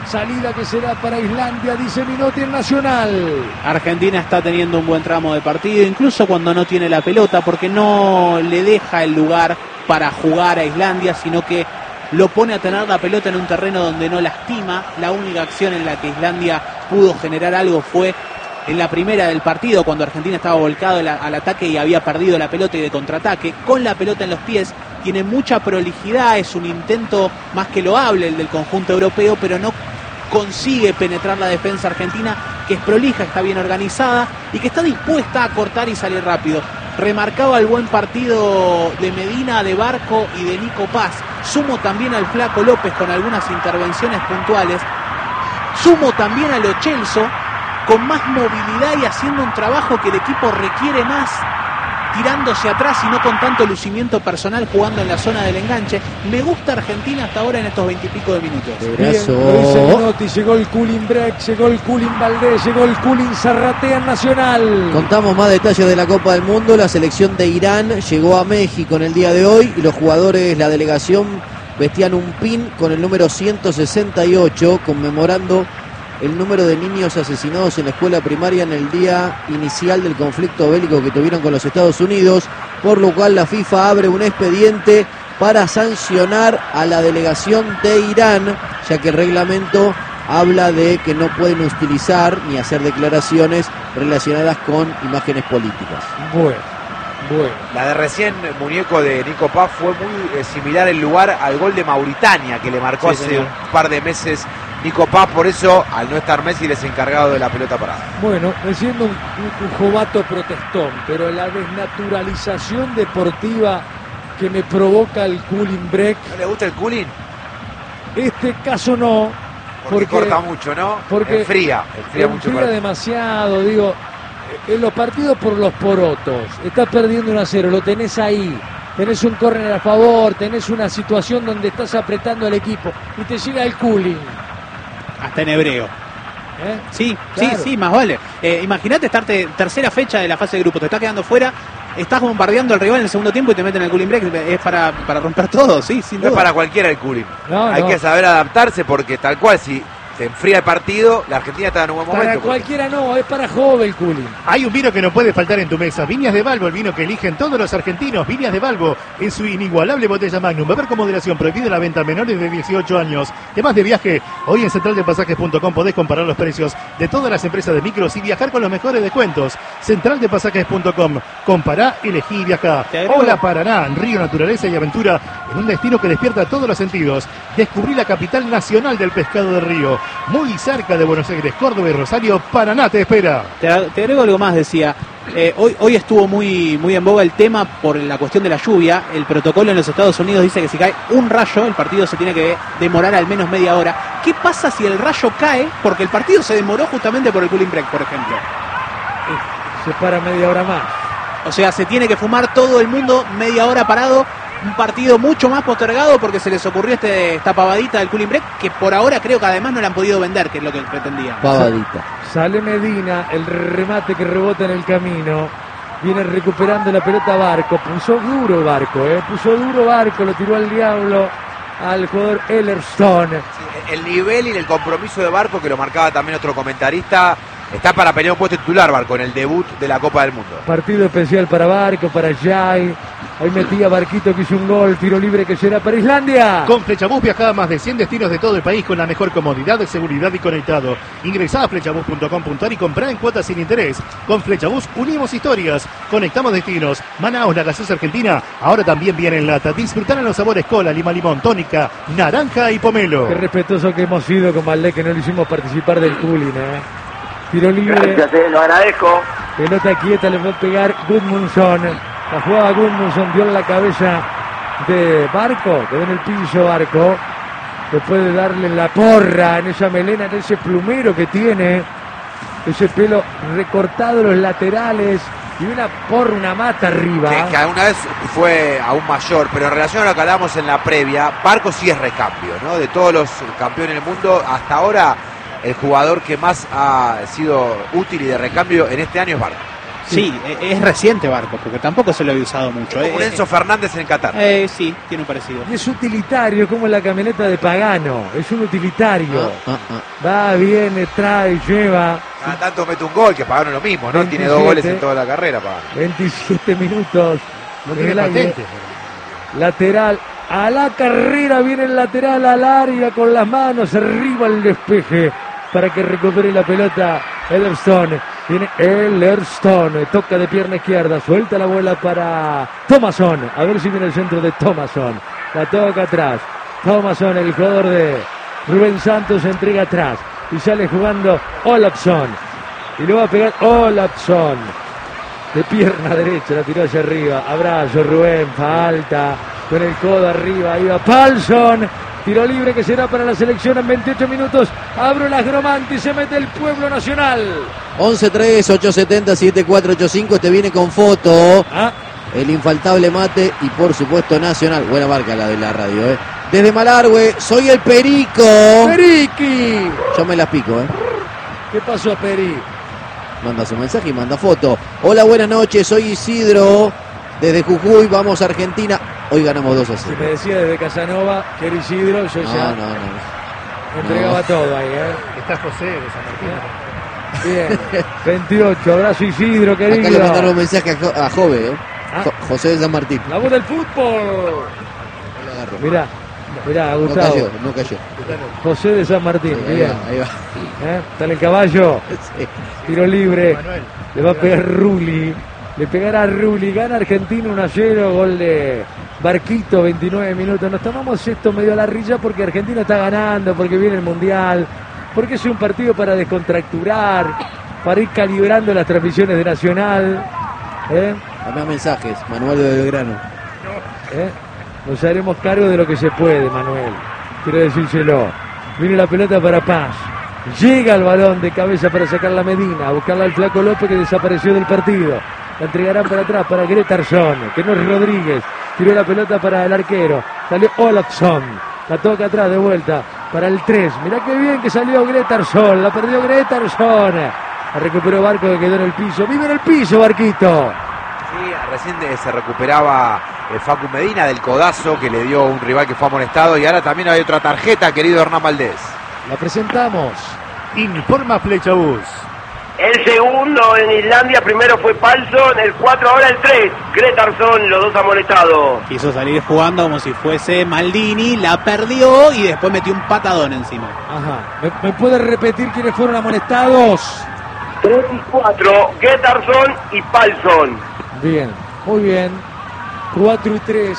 Salida que será para Islandia, dice Minotti en Nacional. Argentina está teniendo un buen tramo de partido, incluso cuando no tiene la pelota, porque no le deja el lugar para jugar a Islandia, sino que lo pone a tener la pelota en un terreno donde no lastima. La única acción en la que Islandia pudo generar algo fue en la primera del partido, cuando Argentina estaba volcado al ataque y había perdido la pelota y de contraataque. Con la pelota en los pies, tiene mucha prolijidad, es un intento más que loable el del conjunto europeo, pero no consigue penetrar la defensa argentina, que es prolija, está bien organizada y que está dispuesta a cortar y salir rápido. Remarcaba el buen partido de Medina, de Barco y de Nico Paz. Sumo también al Flaco López con algunas intervenciones puntuales. Sumo también a Lo Celso con más movilidad y haciendo un trabajo que el equipo requiere más, tirándose atrás y no con tanto lucimiento personal, jugando en la zona del enganche. Me gusta Argentina hasta ahora en estos veintipico de minutos. Bien, lo dice Menotti, llegó el Culin Break, llegó el Culin Valdés, llegó el Culin Zarratea en Nacional. Contamos más detalles de la Copa del Mundo. La selección de Irán llegó a México en el día de hoy y los jugadores, la delegación, vestían un pin con el número ciento sesenta y ocho, conmemorando el número de niños asesinados en la escuela primaria en el día inicial del conflicto bélico que tuvieron con los Estados Unidos, por lo cual la FIFA abre un expediente para sancionar a la delegación de Irán, ya que el reglamento habla de que no pueden utilizar ni hacer declaraciones relacionadas con imágenes políticas. Bueno, bueno. La de recién, muñeco de Nico Paz, fue muy eh, similar el lugar al gol de Mauritania que le marcó Sí, hace señor. un par de meses Nico Paz. Por eso, al no estar Messi, les encargado de la pelota parada. Bueno, me siento un, un, un jovato protestón, pero la desnaturalización deportiva que me provoca el Culin Break, ¿No le gusta el cooling? este caso no, Porque, corta mucho, ¿no? porque enfría, enfría mucho. enfría demasiado, digo, en los partidos por los porotos, estás perdiendo uno a cero, lo tenés ahí, tenés un córner a favor, tenés una situación donde estás apretando al equipo y te llega el Culin. Hasta en hebreo. ¿Eh? Sí, Claro. sí, sí, más vale. Eh, Imagínate estarte tercera fecha de la fase de grupo, te está quedando fuera, estás bombardeando al rival en el segundo tiempo y te meten el cooling break. Es para, para romper todo, sí, sin No duda. es para cualquiera el cooling. No, Hay no. que saber adaptarse porque tal cual, si se enfría el partido, la Argentina está en un buen Para momento. porque- cualquiera no, es para joven el Culin. Hay un vino que no puede faltar en tu mesa. Viñas de Valvo, el vino que eligen todos los argentinos. Viñas de Valvo, en su inigualable botella Magnum. Beber con moderación, prohibida la venta a menores de dieciocho años. Temas de viaje, hoy en central de pasajes punto com podés comparar los precios de todas las empresas de micros y viajar con los mejores descuentos. central de pasajes punto com. Compará, elegí y viajá. Te agrego- Hola Paraná, río, naturaleza y aventura en un destino que despierta todos los sentidos. Descubrí la capital nacional del pescado de río. Muy cerca de Buenos Aires, Córdoba y Rosario. Paraná te espera. Te, te agrego algo más, decía. Eh, hoy, hoy estuvo muy, muy en boga el tema por la cuestión de la lluvia. El protocolo en los Estados Unidos dice que si cae un rayo, el partido se tiene que demorar al menos media hora. ¿Qué pasa si el rayo cae porque el partido se demoró justamente por el cooling break, por ejemplo? Se para media hora más. O sea, se tiene que fumar todo el mundo media hora parado. Un partido mucho más postergado porque se les ocurrió este, esta pavadita del cooling break, que por ahora creo que además no la han podido vender, que es lo que pretendían. Pavadita. Sale Medina, el remate que rebota en el camino. Viene recuperando la pelota Barco. Puso duro Barco, ¿eh? Puso duro Barco, lo tiró al diablo al jugador Ellerson. El nivel y el compromiso de Barco, que lo marcaba también otro comentarista, está para pelear un puesto titular Barco en el debut de la Copa del Mundo. Partido especial para Barco, para Jai. Ahí metía Barquito que hizo un gol, tiro libre que será para Islandia. Con Flechabús viaja a más de cien destinos de todo el país con la mejor comodidad, seguridad y conectado. Ingresá a flechabús punto com punto ar y comprá en cuotas sin interés. Con Flechabús unimos historias, conectamos destinos. Manaos, la gaseosa argentina, ahora también viene en lata. Disfrutar en los sabores cola, lima, limón, tónica, naranja y pomelo. Qué respetuoso que hemos sido con Valdés, que no le hicimos participar del cooling, ¿eh? Tiro libre, Gracias, eh, lo agradezco. pelota quieta, le va a pegar Gudmundsson. La jugaba Gudmundsson, dio en la cabeza de Barco, quedó en el piso Barco. Después de darle la porra en esa melena, en ese plumero que tiene, ese pelo recortado en los laterales y una porra, una mata arriba. Que, que alguna vez fue aún mayor, pero en relación a lo que hablábamos en la previa, Barco sí es recambio, ¿no? De todos los campeones del mundo, hasta ahora el jugador que más ha sido útil y de recambio en este año es Barco. Sí, e- es reciente Barco, porque tampoco se lo había usado mucho. Como un Eh, Enzo Fernández en Qatar. eh, sí, tiene un parecido. Y es utilitario, como la camioneta de Pagano. Es un utilitario. Ah, ah, Va, viene, trae, lleva. Cada tanto mete un gol, que Pagano lo mismo, ¿no? Tiene dos veintisiete. goles en toda la carrera, Pagano. veintisiete minutos. No en tiene el aire. patente. Lateral. A la carrera viene el lateral al área con las manos. Arriba el despeje para que recupere la pelota Ellerstone. Viene Ellerstone. Toca de pierna izquierda. Suelta la bola para Thomasson. A ver si viene el centro de Thomasson. La toca atrás. Thomasson, el jugador de Rubén Santos, se entrega atrás. Y sale jugando Olafsson. Y lo va a pegar Olafsson. De pierna derecha, la tiró hacia arriba. Abrazo, Rubén, falta. Con el codo arriba, ahí va Palsson. Tiro libre que será para la selección en veintiocho minutos. Abro las Gromanti, se mete el Pueblo Nacional. once tres, ocho siete cero, siete cuatro ocho cinco. Te viene con foto. Ah, El infaltable Mate y por supuesto Nacional. Buena marca la de la radio, ¿eh? Desde Malargüe, soy el Perico. Periqui. Yo me las pico, ¿eh? ¿Qué pasó, Peri? Manda su mensaje y manda foto. Hola, buenas noches, soy Isidro. Desde Jujuy, vamos a Argentina. Hoy ganamos dos a Si cero. me decía desde Casanova que era Isidro, yo No, ya no, no. entregaba no. todo ahí, ¿eh? Está José de San Martín. Bien. veintiocho, abrazo Isidro, Acá le querido. mandaron un mensaje a, Jo- a Jove, ¿eh? Ah. Jo- José de San Martín. La voz del fútbol. Lo agarró. Mirá, mirá, No Gustavo. cayó, no cayó. José de San Martín, Ahí bien. va, ahí va. ¿Eh? Está en el caballo. Sí. Tiro libre. Manuel. Le va a pegar Rulli. Le pegará a Rulli. Gana Argentina uno a cero. Gol de Barquito, veintinueve minutos. Nos tomamos esto medio a la rilla porque Argentina está ganando, porque viene el Mundial, porque es un partido para descontracturar, para ir calibrando las transmisiones de Nacional. ¿Eh? Dame mensajes, Manuel de Belgrano. ¿Eh? Nos haremos cargo de lo que se puede, Manuel. Quiero decírselo. Viene la pelota para Paz. Llega el balón de cabeza para sacar la Medina, a buscarla al Flaco López que desapareció del partido. La entregarán para atrás para Gretarsson, que no es Rodríguez. Tiró la pelota para el arquero. Salió Olafsson. La toca atrás de vuelta para el tres. Mirá qué bien que salió Gretarsson. La perdió Gretarsson. La recuperó Barco que quedó en el piso. Vive en el piso, Barquito. Sí, recién de- se recuperaba eh, Facu Medina del codazo que le dio un rival que fue amonestado. Y ahora también hay otra tarjeta, querido Hernán Valdés. La presentamos. Informa Flechabús. El segundo en Islandia primero fue Palsson, el cuatro ahora el tres. Gretarsson, los dos amonestados. Quiso salir jugando como si fuese Maldini, la perdió y después metió un patadón encima. Ajá. ¿Me, me puede repetir quiénes fueron amonestados? tres y cuatro, Gretarsson y Palsson. Bien, muy bien. cuatro y tres.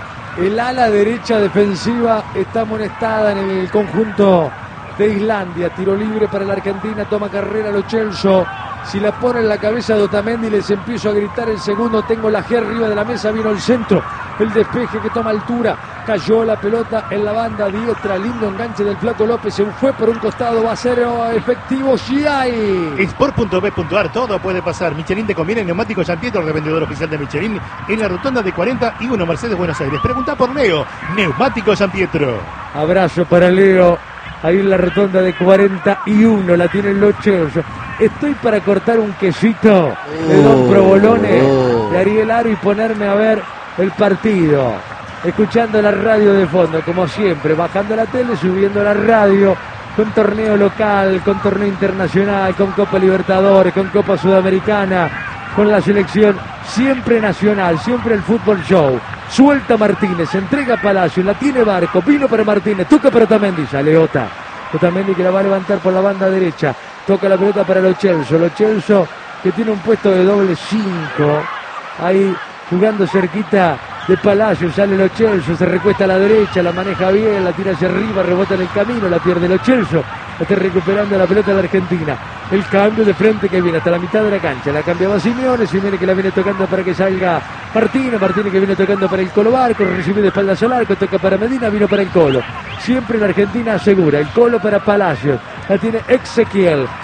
El ala derecha defensiva está amonestada en el conjunto de Islandia. Tiro libre para la Argentina. Toma carrera Lo Celso. Si la pone en la cabeza de Otamendi, les empiezo a gritar el segundo. Tengo la G arriba de la mesa. Vino el centro. El despeje que toma altura. Cayó la pelota en la banda diestra. Lindo enganche del Flaco López. Se fue por un costado. Va a ser efectivo. Sí hay. Sport punto b punto a r, todo puede pasar. Michelin te conviene, neumáticos San Pietro, revendedor oficial de Michelin, en la rotonda de cuarenta y uno Mercedes, Buenos Aires. Pregunta por Leo, Neumáticos San Pietro. Abrazo para Leo. Ahí en la rotonda de cuarenta y uno la tiene Lo Celso. Estoy para cortar un quesito de Don Oh, Provolone, oh. de Ariel Aro y ponerme a ver el partido. Escuchando la radio de fondo, como siempre. Bajando la tele, subiendo la radio. Con torneo local, con torneo internacional, con Copa Libertadores, con Copa Sudamericana, con la selección siempre nacional, siempre el fútbol show. Suelta Martínez, entrega a Palacio, la tiene Barco, vino para Martínez, toca para Otamendi, sale Ota. Otamendi que la va a levantar por la banda derecha, toca la pelota para Lo Celso, Lo Celso que tiene un puesto de doble cinco, ahí jugando cerquita de Palacio, sale Lo Celso, se recuesta a la derecha, la maneja bien, la tira hacia arriba, rebota en el camino, la pierde Lo Celso, está recuperando la pelota de la Argentina. El cambio de frente que viene hasta la mitad de la cancha, la cambiaba Simeone, Simeone que la viene tocando para que salga Martínez, Martínez que viene tocando para el Colo Barco, recibe de espaldas al arco, toca para Medina, vino para el Colo. Siempre la Argentina asegura, el Colo para Palacios, la tiene Ezequiel,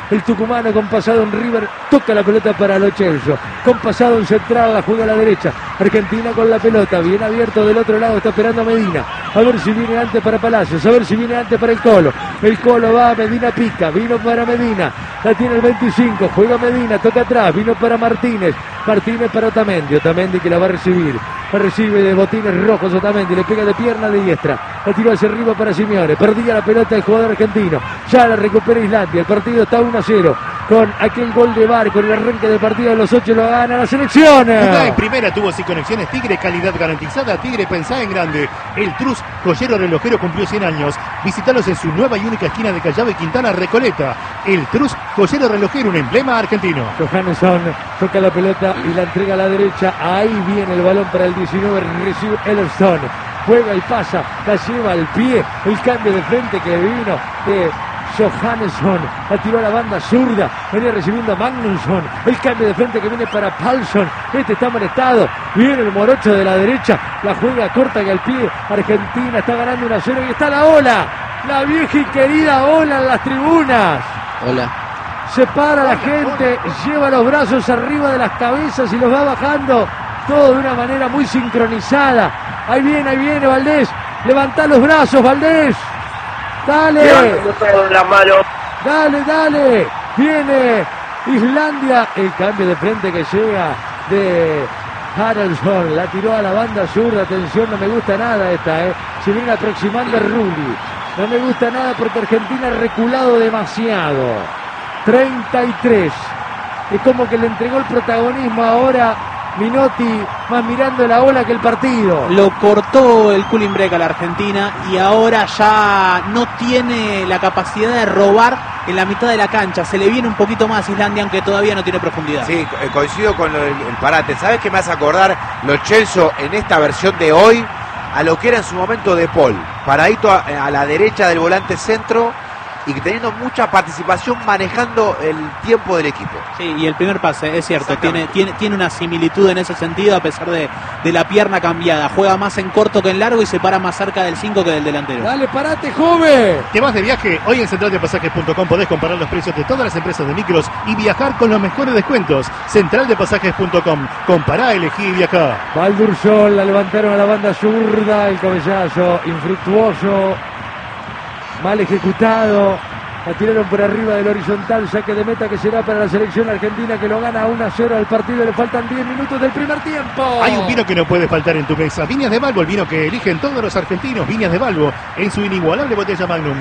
El tucumano con pasado en River toca la pelota para Lo Celso. Con pasado en central, la juega a la derecha. Argentina con la pelota, bien abierto del otro lado, está esperando Medina. A ver si viene antes para Palacios, a ver si viene antes para el Colo. El Colo va, Medina pica, vino para Medina. La tiene el veinticinco, juega Medina, toca atrás, vino para Martínez. Martínez para Otamendi, Otamendi que la va a recibir. La recibe de botines rojos Otamendi, le pega de pierna de diestra. La tiró hacia arriba para Simeone. Perdía la pelota el jugador argentino. Ya la recupera Islandia. El partido está uno a cero. Con aquel gol de Bar, con el arranque del partido de los ocho lo gana la selección. Jugá en primera, tuvo sin conexiones Tigre, calidad garantizada. Tigre, pensá en grande. El Trus, joyero relojero, cumplió cien años. Visítalos en su nueva y única esquina de Callao y Quintana, Recoleta. El Trus, joyero relojero, un emblema argentino. Johannesson toca la pelota y la entrega a la derecha. Ahí viene el balón para el diecinueve. Recibe Ellerson. Juega y pasa. La lleva al pie. El cambio de frente que vino de Johannesson, la tiró a la banda zurda, venía recibiendo a Magnusson, el cambio de frente que viene para Paulson, este está molestado, viene el morocho de la derecha, la juega corta que al pie, Argentina está ganando uno a cero y está la ola, la vieja y querida ola en las tribunas. Hola. Se para la gente, lleva los brazos arriba de las cabezas y los va bajando, todo de una manera muy sincronizada. Ahí viene, ahí viene Valdés, levantá los brazos Valdés. Dale, dale, dale, viene Islandia, el cambio de frente que llega de Haraldsson, la tiró a la banda zurda, atención, no me gusta nada esta, eh. Se viene aproximando a Rulli, no me gusta nada porque Argentina ha reculado demasiado, treinta y tres, es como que le entregó el protagonismo ahora Minotti, más mirando la ola que el partido. Lo cortó el cooling break a la Argentina y ahora ya no tiene la capacidad de robar en la mitad de la cancha. Se le viene un poquito más a Islandia, aunque todavía no tiene profundidad. Sí, coincido con el, el parate. ¿Sabes qué me hace acordar Lo Celso en esta versión de hoy? A lo que era en su momento De Paul. Paradito a, a la derecha del volante centro y teniendo mucha participación manejando el tiempo del equipo. Sí, y el primer pase, es cierto, tiene, tiene, tiene una similitud en ese sentido a pesar de, de la pierna cambiada. Juega más en corto que en largo y se para más cerca del cinco que del delantero. Dale, parate, joven. ¿Te vas de viaje? Hoy en central de pasajes punto com podés comparar los precios de todas las empresas de micros y viajar con los mejores descuentos. central de pasajes punto com. Compará, elegí y viajá. Valdursol, la levantaron a la banda zurda, el cabezazo infructuoso. Mal ejecutado, la tiraron por arriba del horizontal, saque de meta que será para la selección argentina que lo gana uno a cero al partido, le faltan diez minutos del primer tiempo. Hay un vino que no puede faltar en tu mesa, Viñas de Balbo, el vino que eligen todos los argentinos, Viñas de Balbo, en su inigualable botella Magnum.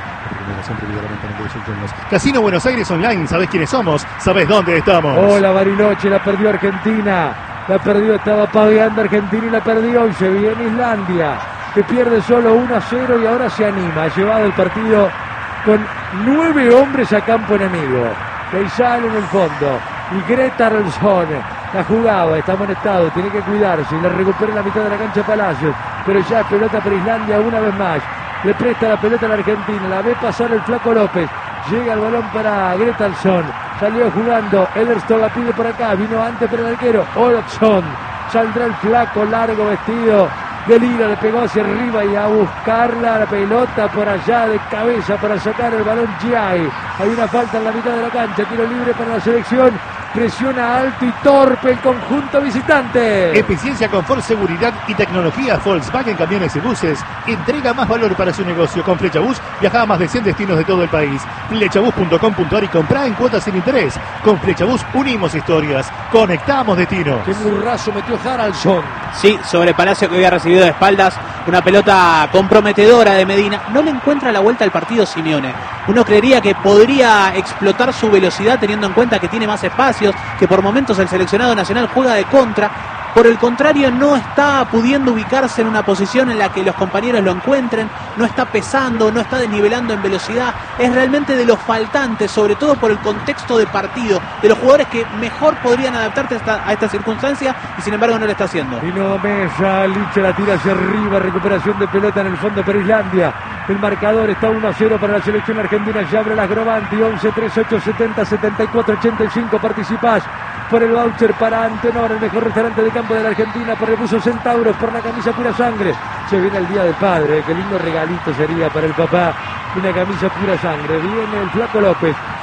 Casino Buenos Aires Online, ¿sabés quiénes somos? ¿Sabés dónde estamos? Hola Bariloche, la perdió Argentina, la perdió, estaba paveando Argentina y la perdió y se viene Islandia, que pierde solo uno a cero y ahora se anima, ha llevado el partido con nueve hombres a campo enemigo. Keisal en el fondo y Greta Arlsson la jugaba, está amonestado, tiene que cuidarse y la recupera en la mitad de la cancha Palacios, pero ya pelota para Islandia una vez más, le presta la pelota a la Argentina, la ve pasar el Flaco López, llega el balón para Greta Arlsson, salió jugando, Ellerson la pide por acá, vino antes para el arquero, Olofsson, saldrá el Flaco largo vestido de Lira, le pegó hacia arriba y a buscarla la pelota por allá de cabeza para sacar el balón Giai. Hay una falta en la mitad de la cancha, tiro libre para la selección, presiona alto y torpe el conjunto visitante. Eficiencia, confort, seguridad y tecnología. Volkswagen Camiones y Buses entrega más valor para su negocio. Con Flechabús viaja a más de cien destinos de todo el país. Flechabús punto com punto ar y comprá en cuotas sin interés. Con Flechabús unimos historias, conectamos destinos. Qué burrazo metió Haraldsson. Sí, sobre Palacio que había recibido de espaldas una pelota comprometedora de Medina. No le encuentra la vuelta al partido Simeone. Uno creería que podría explotar su velocidad teniendo en cuenta que tiene más espacios, que por momentos el seleccionado nacional juega de contra. Por el contrario, no está pudiendo ubicarse en una posición en la que los compañeros lo encuentren, no está pesando, no está desnivelando en velocidad. Es realmente de los faltantes, sobre todo por el contexto de partido, de los jugadores que mejor podrían adaptarse a esta, a esta circunstancia y sin embargo no lo está haciendo. Vino Mesa, Licha la tira hacia arriba, recuperación de pelota en el fondo para Islandia. El marcador está uno a cero para la selección argentina. Ya abre la Grovanti, once, treinta y ocho, setenta, setenta y cuatro, ochenta y cinco. Participás por el voucher para Antenor, el mejor restaurante de campo de la Argentina, por el buzo Centauros, por la camisa Pura Sangre. Se viene el Día del Padre, qué lindo regalito sería para el papá, una camisa Pura Sangre. Viene el Flaco López,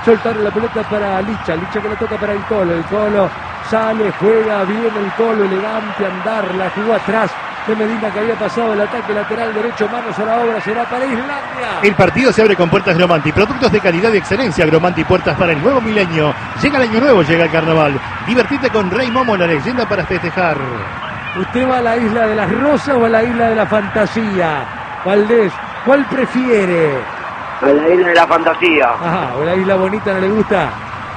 Soltaron la pelota para Licha. Licha que la toca para el Colo. El Colo sale, juega bien el Colo, elegante andar. La jugó atrás de Medina que había pasado el ataque lateral derecho. Manos a la obra, será para Islandia. El partido se abre con Puertas Gromanti. Productos de calidad y excelencia. Gromanti Puertas para el nuevo milenio. Llega el año nuevo, llega el carnaval. Divertite con Rey Momo, la leyenda para festejar. ¿Usted va a la isla de las rosas o a la isla de la fantasía? Valdés, ¿cuál prefiere? A la isla de la fantasía. Ajá, ¿o la isla bonita no le gusta?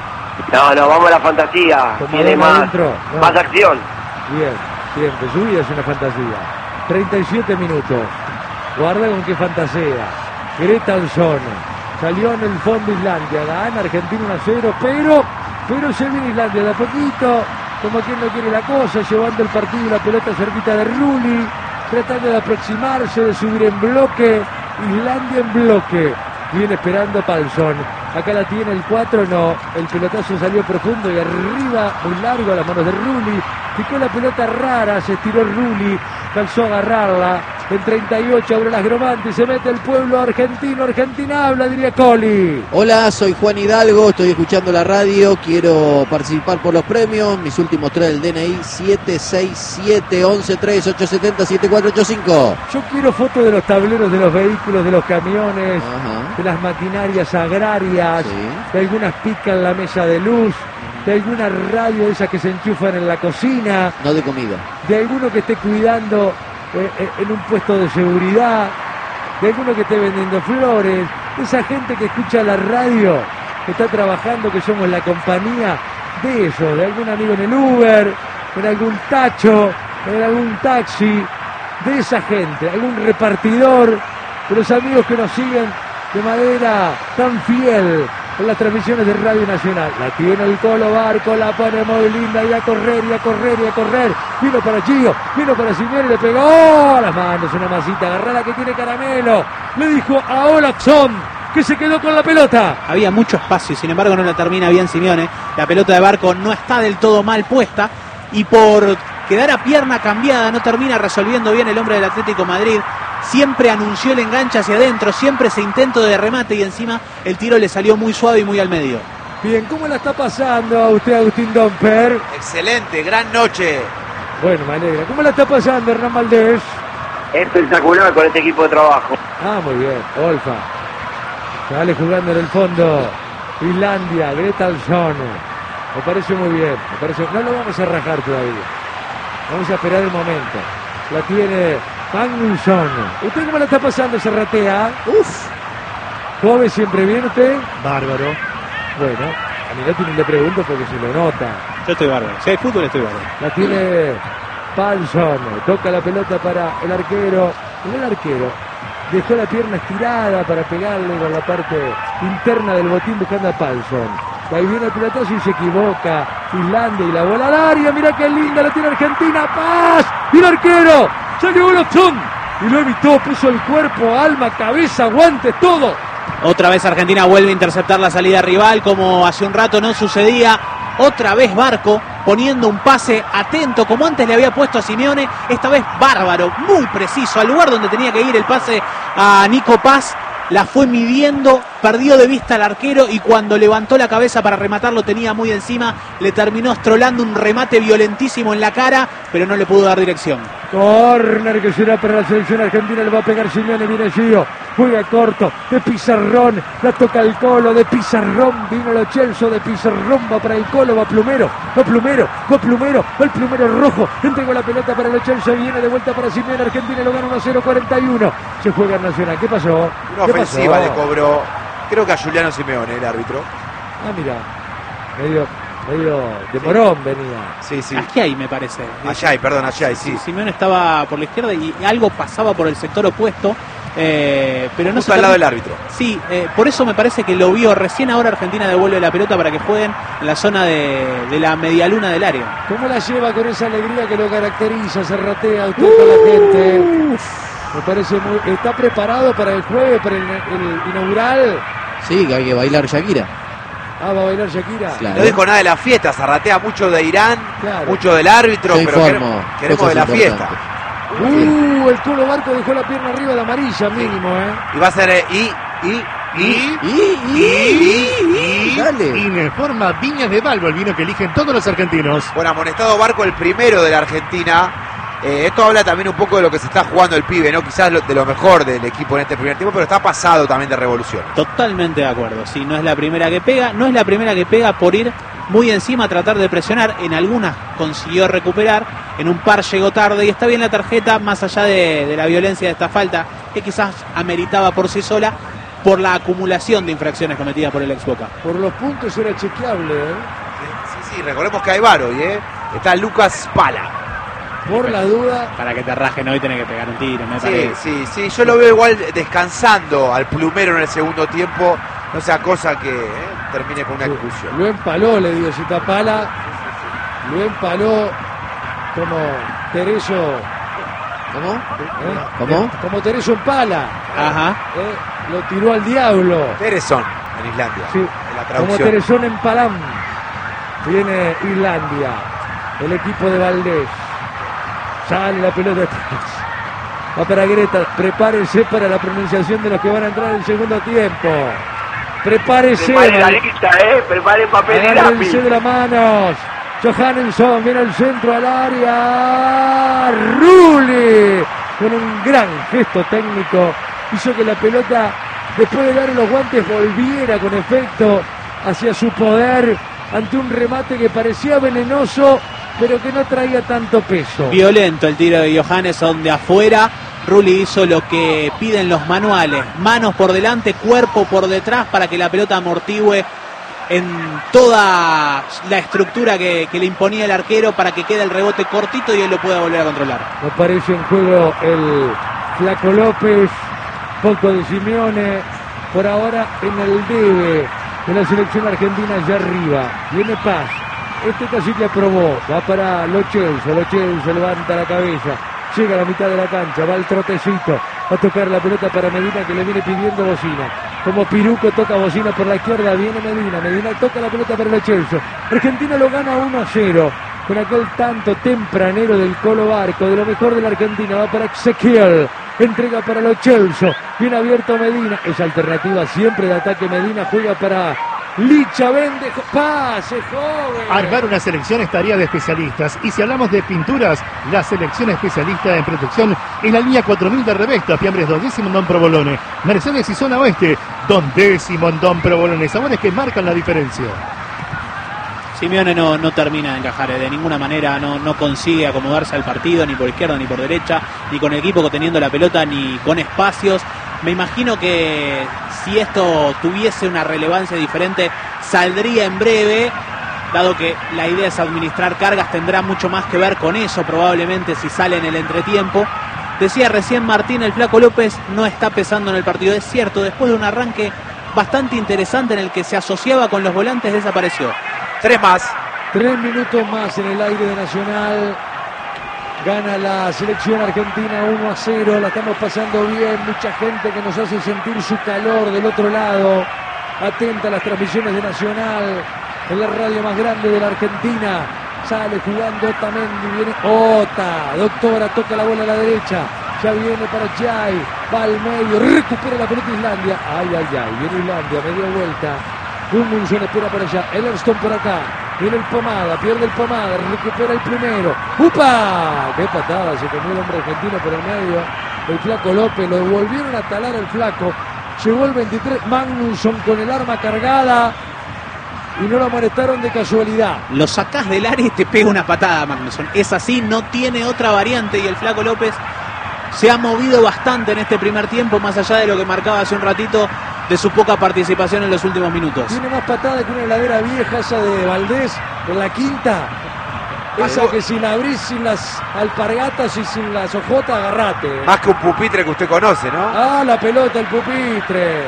No, no, vamos a la fantasía. Como Tiene adorno más, adentro, no. más acción. Bien, siempre, su vida es una fantasía. treinta y siete minutos. Guarda con qué fantasea. Greta Alzón. Salió en el fondo Islandia. Gana Argentina uno a cero, pero, pero se viene Islandia de a poquito. Como quien no quiere la cosa, llevando el partido y la pelota cerquita de Rulli, tratando de aproximarse, de subir en bloque. Islandia en bloque. Viene esperando Palzón. Acá la tiene el cuatro, no. El pelotazo salió profundo y arriba, muy largo a las manos de Rulli. Picó la pelota rara, se estiró Rulli, calzó a agarrarla. En treinta y ocho abre las Gromanti, se mete el pueblo argentino. Argentina habla, diría Coli. Hola, soy Juan Hidalgo, estoy escuchando la radio, quiero participar por los premios. Mis últimos tres del D N I, siete seis siete, once tres, ocho siete cero, siete cuatro ocho cinco. Yo quiero fotos de los tableros de los vehículos, de los camiones, Ajá. de las maquinarias agrarias, Sí. de algunas picas en la mesa de luz, de alguna radio de esas que se enchufan en la cocina, No de comida. de alguno que esté cuidando eh, eh, en un puesto de seguridad, de alguno que esté vendiendo flores, de esa gente que escucha la radio, que está trabajando, que somos la compañía de eso, de algún amigo en el Uber, en algún tacho, en algún taxi, de esa gente, algún repartidor, de los amigos que nos siguen de manera tan fiel en las transmisiones de Radio Nacional. La tiene el Colo Barco, la pone muy linda y a correr, y a correr, y a correr. Vino para Gio, vino para Simeone, le pegó a las manos una masita, agarrala que tiene Caramelo. Le dijo a Olaxon, que se quedó con la pelota. Había mucho espacio, sin embargo no la termina bien Simeone. La pelota de Barco no está del todo mal puesta y por quedar a pierna cambiada no termina resolviendo bien el hombre del Atlético Madrid. Siempre anunció el enganche hacia adentro, siempre ese intento de remate y encima el tiro le salió muy suave y muy al medio. Bien, ¿cómo la está pasando a usted, Agustín Domper? Excelente, gran noche. Bueno, me alegra. ¿Cómo la está pasando, Hernán Valdés? Espectacular con este equipo de trabajo. Ah, muy bien, Olfa. Sale jugando en el fondo. Islandia, Greta Alzón. Me parece muy bien. Me parece... No lo vamos a rajar todavía. Vamos a esperar el momento. La tiene Magnusson. ¿Usted cómo la está pasando, Serratea? Uf. ¿Joven siempre bien usted? Bárbaro. Bueno, a Minotti ni le pregunto porque se lo nota. Yo estoy bárbaro. Si hay fútbol estoy bárbaro. La tiene Palzón. Toca la pelota para el arquero. Y el arquero dejó la pierna estirada para pegarle con la parte interna del botín buscando a Palzón. Ahí viene el pelotazo y se equivoca Islandia y la bola al área. Mira qué linda la tiene Argentina. ¡Paz! Y el arquero salió Olaxon y lo evitó, puso el cuerpo, alma, cabeza, guantes, todo. Otra vez Argentina vuelve a interceptar la salida rival como hace un rato no sucedía. Otra vez Barco poniendo un pase atento como antes le había puesto a Simeone. Esta vez bárbaro, muy preciso, al lugar donde tenía que ir el pase a Nico Paz. La fue midiendo, perdió de vista al arquero y cuando levantó la cabeza para rematarlo tenía muy encima. Le terminó estrolando un remate violentísimo en la cara, pero no le pudo dar dirección. Corner que será para la selección argentina, le va a pegar Simeone, viene Gio, juega corto, de Pizarrón, la toca el Colo, de Pizarrón, vino Lo Celso, de Pizarrón, va para el Colo, va Plumero, va Plumero, va Plumero, va el Plumero rojo, entregó la pelota para Lo Celso, viene de vuelta para Simeone, Argentina lo gana uno a cero, cuarenta y uno, se juega en Nacional, ¿qué pasó? Una ¿Qué ofensiva pasó? le cobró, creo que a Juliano Simeone, el árbitro. Ah, mira, medio, medio de morón venía. Sí, sí. Aquí hay, me parece. Allá hay, perdón, allá hay, sí. Simeone estaba por la izquierda y algo pasaba por el sector opuesto, eh, pero no Justo se al lado termi- del árbitro. Sí, eh, por eso me parece que lo vio. Recién ahora Argentina devuelve la pelota para que jueguen en la zona de, de la medialuna del área. ¿Cómo la lleva con esa alegría que lo caracteriza? Se ratea usted con la gente. Me parece muy... ¿Está preparado para el jueves, para el, el inaugural? Sí, que hay que bailar Shakira. Ah, va a bailar Shakira. Claro. No dijo nada de la fiesta, zarratea mucho de Irán, Claro. mucho del árbitro, Yo pero informo, queremos, queremos cosas de la importantes. fiesta. Uh, el Colo Barco dejó la pierna arriba de amarilla, mínimo, ¿eh? Y va a ser eh, y, y, y, Y, y, y, y, dale. Informa Viñas de Valvo, el vino que eligen todos los argentinos. Bueno, amonestado Barco, el primero de la Argentina. Eh, esto habla también un poco de lo que se está jugando el pibe, ¿no? Quizás lo, de lo mejor del equipo en este primer tiempo, pero está pasado también de revolución. Totalmente de acuerdo. Sí, no es la primera que pega, no es la primera que pega por ir muy encima a tratar de presionar. En algunas consiguió recuperar, en un par llegó tarde y está bien la tarjeta, más allá de, de la violencia de esta falta, que quizás ameritaba por sí sola por la acumulación de infracciones cometidas por el ex Boca. Por los puntos era chequeable, ¿eh? Sí, sí, recordemos que hay VAR hoy, ¿eh? Está Lucas Pala. Por la duda. Para que te rajen hoy tenés que pegar un tiro, me Sí, parece. sí, sí, yo lo veo igual descansando al plumero en el segundo tiempo, no sea cosa que eh, termine con una Sí, expulsión. lo empaló, le digo, Cita Pala. Lo empaló como Tereso. ¿Cómo? ¿eh? ¿Cómo? Como Tereso empala. Ajá. ¿eh? Lo tiró al diablo. Teresón en Islandia, Sí, en la como traducción. Teresón en Palam. Viene Islandia. El equipo de Valdés. Sale la pelota atrás. Va para Greta. Prepárense para la pronunciación de los que van a entrar en el segundo tiempo. Prepárese. Preparen la lista, eh. Preparen papel y Agárrense lápiz. de las manos. Johannesson viene al centro al área. Rulli con un gran gesto técnico hizo que la pelota, después de darle los guantes, volviera con efecto hacia su poder ante un remate que parecía venenoso, pero que no traía tanto peso. Violento el tiro de Johannesson de afuera. Rulli hizo lo que piden los manuales: manos por delante, cuerpo por detrás, para que la pelota amortigüe en toda la estructura que, que le imponía el arquero, para que quede el rebote cortito y él lo pueda volver a controlar. Aparece en juego el Flaco López, poco de Simeone, por ahora en el debe de la selección argentina allá arriba. Viene Paz, este casi que aprobó, va para Lo Celso, Lo Celso levanta la cabeza, llega a la mitad de la cancha, va el trotecito, va a tocar la pelota para Medina, que le viene pidiendo bocina. Como Piruco toca bocina por la izquierda, viene Medina, Medina toca la pelota para Lo Celso. Argentina lo gana uno a cero. Con aquel tanto tempranero del Colo Barco, de lo mejor de la Argentina, va para Ezequiel, entrega para Lo Celso, viene abierto Medina, es alternativa siempre de ataque. Medina juega para Licha, vende, pase, joven. Armar una selección es tarea de especialistas. Y si hablamos de pinturas, la selección especialista en protección es la línea cuatro mil de Revesta, Fiambres Don Décimo en Don Provolone. Mercedes y Zona Oeste, Don Décimo en Don Provolone. Sabores que marcan la diferencia. Simeone no, no termina de encajar, eh, de ninguna manera, no, no consigue acomodarse al partido, ni por izquierda ni por derecha, ni con el equipo teniendo la pelota, ni con espacios. Me imagino que si esto tuviese una relevancia diferente, saldría en breve, dado que la idea es administrar cargas, tendrá mucho más que ver con eso probablemente si sale en el entretiempo. Decía recién Martín, el Flaco López no está pesando en el partido. Es cierto, después de un arranque bastante interesante en el que se asociaba con los volantes, desapareció. Tres más. Tres minutos más en el aire de Nacional. Gana la selección argentina uno a cero. La estamos pasando bien. Mucha gente que nos hace sentir su calor del otro lado. Atenta a las transmisiones de Nacional. En la radio más grande de la Argentina. Sale jugando Otamendi. Viene Ota. Doctora toca la bola a la derecha. Ya viene para Jai. Va al medio. Recupera la pelota Islandia. Ay, ay, ay. Viene Islandia. Media vuelta. Gudmundsson espera para allá. Ellerston por acá. Viene el Pomada. Pierde el Pomada. Recupera el primero. ¡Upa! ¡Qué patada! Se comió el hombre argentino por el medio. El Flaco López. Lo volvieron a talar al Flaco. Llegó el veintitrés. Magnusson con el arma cargada. Y no lo amonestaron de casualidad. Lo sacás del área y te pega una patada, Magnusson. Es así, no tiene otra variante. Y el Flaco López se ha movido bastante en este primer tiempo, más allá de lo que marcaba hace un ratito de su poca participación en los últimos minutos. Tiene más patada que una heladera vieja, esa de Valdés, en la quinta. Esa que si la abrís sin las alpargatas y sin las ojotas, agarrate. Más que un pupitre que usted conoce, ¿no? Ah, la pelota, el pupitre.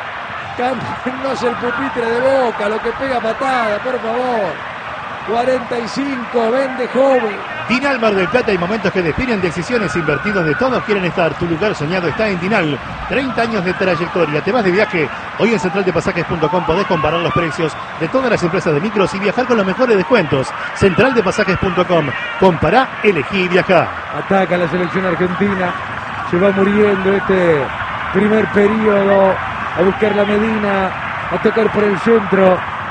Cámbianos el pupitre de Boca, lo que pega patada, por favor. cuarenta y cinco, vende joven. Dinal Mar del Plata, hay momentos que definen decisiones invertidos de todos quieren estar. Tu lugar soñado está en Dinal. treinta años de trayectoria. Te vas de viaje. Hoy en central de pasajes punto com podés comparar los precios de todas las empresas de micros y viajar con los mejores descuentos. central de pasajes punto com. Compará, elegí y viajá. Ataca la selección argentina. Se va muriendo este primer periodo. A buscar la Medina. A tocar por el centro.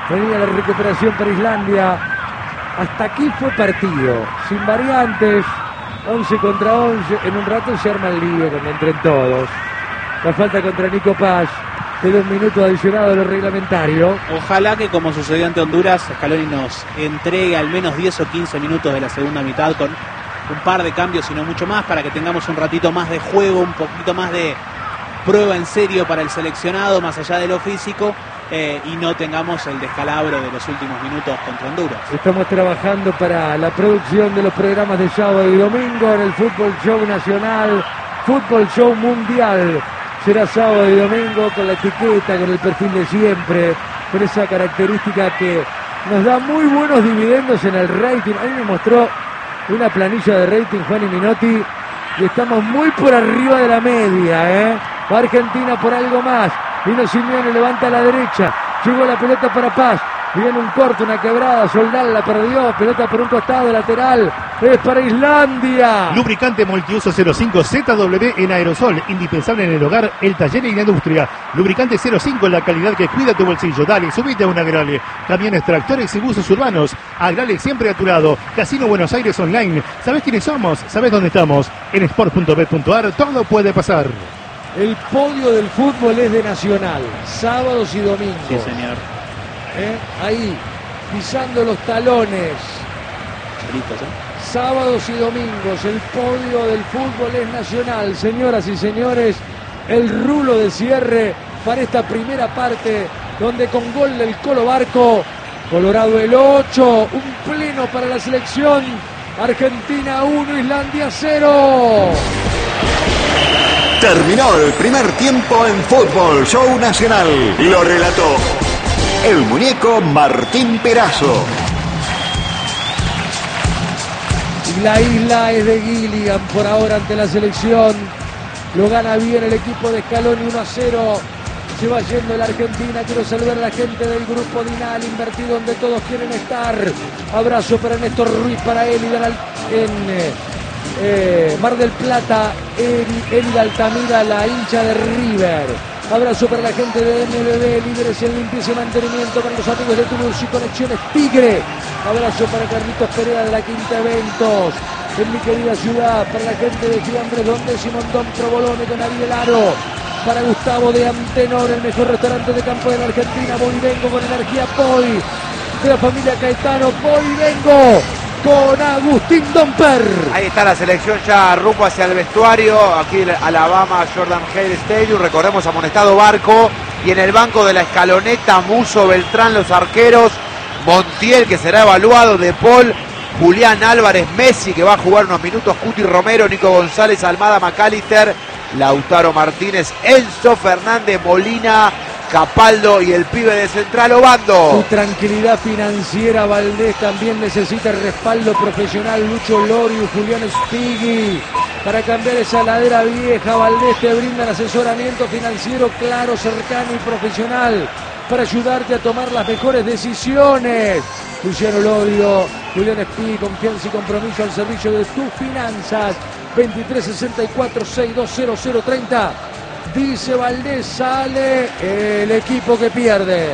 Venía la recuperación para Islandia. Hasta aquí fue partido, sin variantes, once contra once. En un rato se arma el lío cuando entren todos. La falta contra Nico Paz, de dos minutos adicionados a lo reglamentario. Ojalá que, como sucedió ante Honduras, Scaloni nos entregue al menos diez o quince minutos de la segunda mitad con un par de cambios, si no mucho más, para que tengamos un ratito más de juego, un poquito más de prueba en serio para el seleccionado, más allá de lo físico, eh, y no tengamos el descalabro de los últimos minutos contra Honduras. Estamos trabajando para la producción de los programas de sábado y domingo en el Fútbol Show Nacional, Fútbol Show Mundial. Será sábado y domingo con la etiqueta, con el perfil de siempre, con esa característica que nos da muy buenos dividendos en el rating. A mí me mostró una planilla de rating Juan y Minotti y estamos muy por arriba de la media, ¿eh? Va Argentina por algo más. Vino Simeone, levanta a la derecha. Llegó la pelota para Paz. Viene un corte, una quebrada. Soldal la perdió. Pelota por un costado lateral. Es para Islandia. Lubricante multiuso cero cinco Z W en aerosol. Indispensable en el hogar, el taller y la industria. Lubricante cero cinco, la calidad que cuida tu bolsillo. Dale, subite a un Agrale. Camiones, tractores y buses urbanos. Agrale siempre a tu lado. Casino Buenos Aires Online. ¿Sabés quiénes somos? ¿Sabés dónde estamos? En sport punto bet punto ar todo puede pasar. El podio del fútbol es de Nacional. Sábados y domingos. Sí, señor. ¿Eh? Ahí, pisando los talones. Choritos, ¿eh? Sábados y domingos, el podio del fútbol es Nacional. Señoras y señores, el rulo de cierre para esta primera parte, donde con gol del Colo Barco, Colorado el ocho, un pleno para la selección. Argentina uno, Islandia cero. Terminó el primer tiempo en Fútbol Show Nacional. Lo relató el muñeco Martín Perazo. Y la isla es de Gilligan por ahora ante la selección. Lo gana bien el equipo de Scaloni, uno a cero. Se va yendo la Argentina. Quiero saludar a la gente del grupo Dinal, invertido donde todos quieren estar. Abrazo para Néstor Ruiz, para él y en eh, eh, Mar del Plata, Eri Altamira, la hincha de River. Abrazo para la gente de M B B, líderes en limpieza y mantenimiento, para los amigos de Toulouse y Conexiones Tigre. Abrazo para Carlitos Pereira de la Quinta Eventos, en mi querida ciudad. Para la gente de Fiambres, donde Simón Don Provolone con Ariel Aro. Para Gustavo de Antenor, el mejor restaurante de campo de la Argentina. Voy y vengo con energía Poi. De la familia Caetano, voy y vengo con Agustín Domper. Ahí está la selección ya rumbo hacia el vestuario. Aquí el Alabama Jordan Hale Stadium. Recordemos, amonestado Barco. Y en el banco de la escaloneta, Muso, Beltrán, los arqueros. Montiel, que será evaluado. De Paul, Julián Álvarez, Messi, que va a jugar unos minutos. Cuti Romero, Nico González, Almada, McAllister, Lautaro Martínez, Enzo Fernández, Molina, Capaldo y el pibe de Central Obando. Su tranquilidad financiera, Valdés también necesita respaldo profesional. Lucho Lorio, Julián Spigui. Para cambiar esa ladera vieja, Valdés te brinda asesoramiento financiero claro, cercano y profesional para ayudarte a tomar las mejores decisiones. Luciano Lorio, Julián Spigui, confianza y compromiso al servicio de tus finanzas. veintitrés sesenta y cuatro, sesenta y dos cero cero treinta. Dice Valdés, sale el equipo que pierde.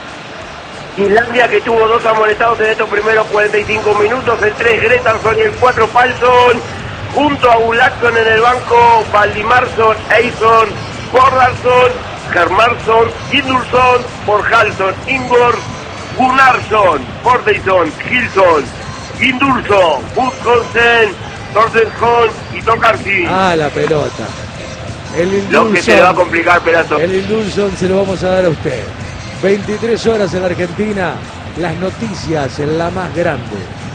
Islandia, que tuvo dos amonestados en estos primeros cuarenta y cinco minutos, el tres Gretarsson y el cuatro Palsson, junto a Gulakson en el banco, Valdimarsson, Eison, Bordarsson, Germarsson, Gindulson, Borjalson, Ingor, Gunnarsson, Bordeison, Gilson, Gindulson, Buskonsen, Torstenson y Tokarsi. Ah, la pelota. El Lo que se le va a complicar, Perazo. El Indulson se lo vamos a dar a usted. veintitrés horas en la Argentina. Las noticias en la más grande.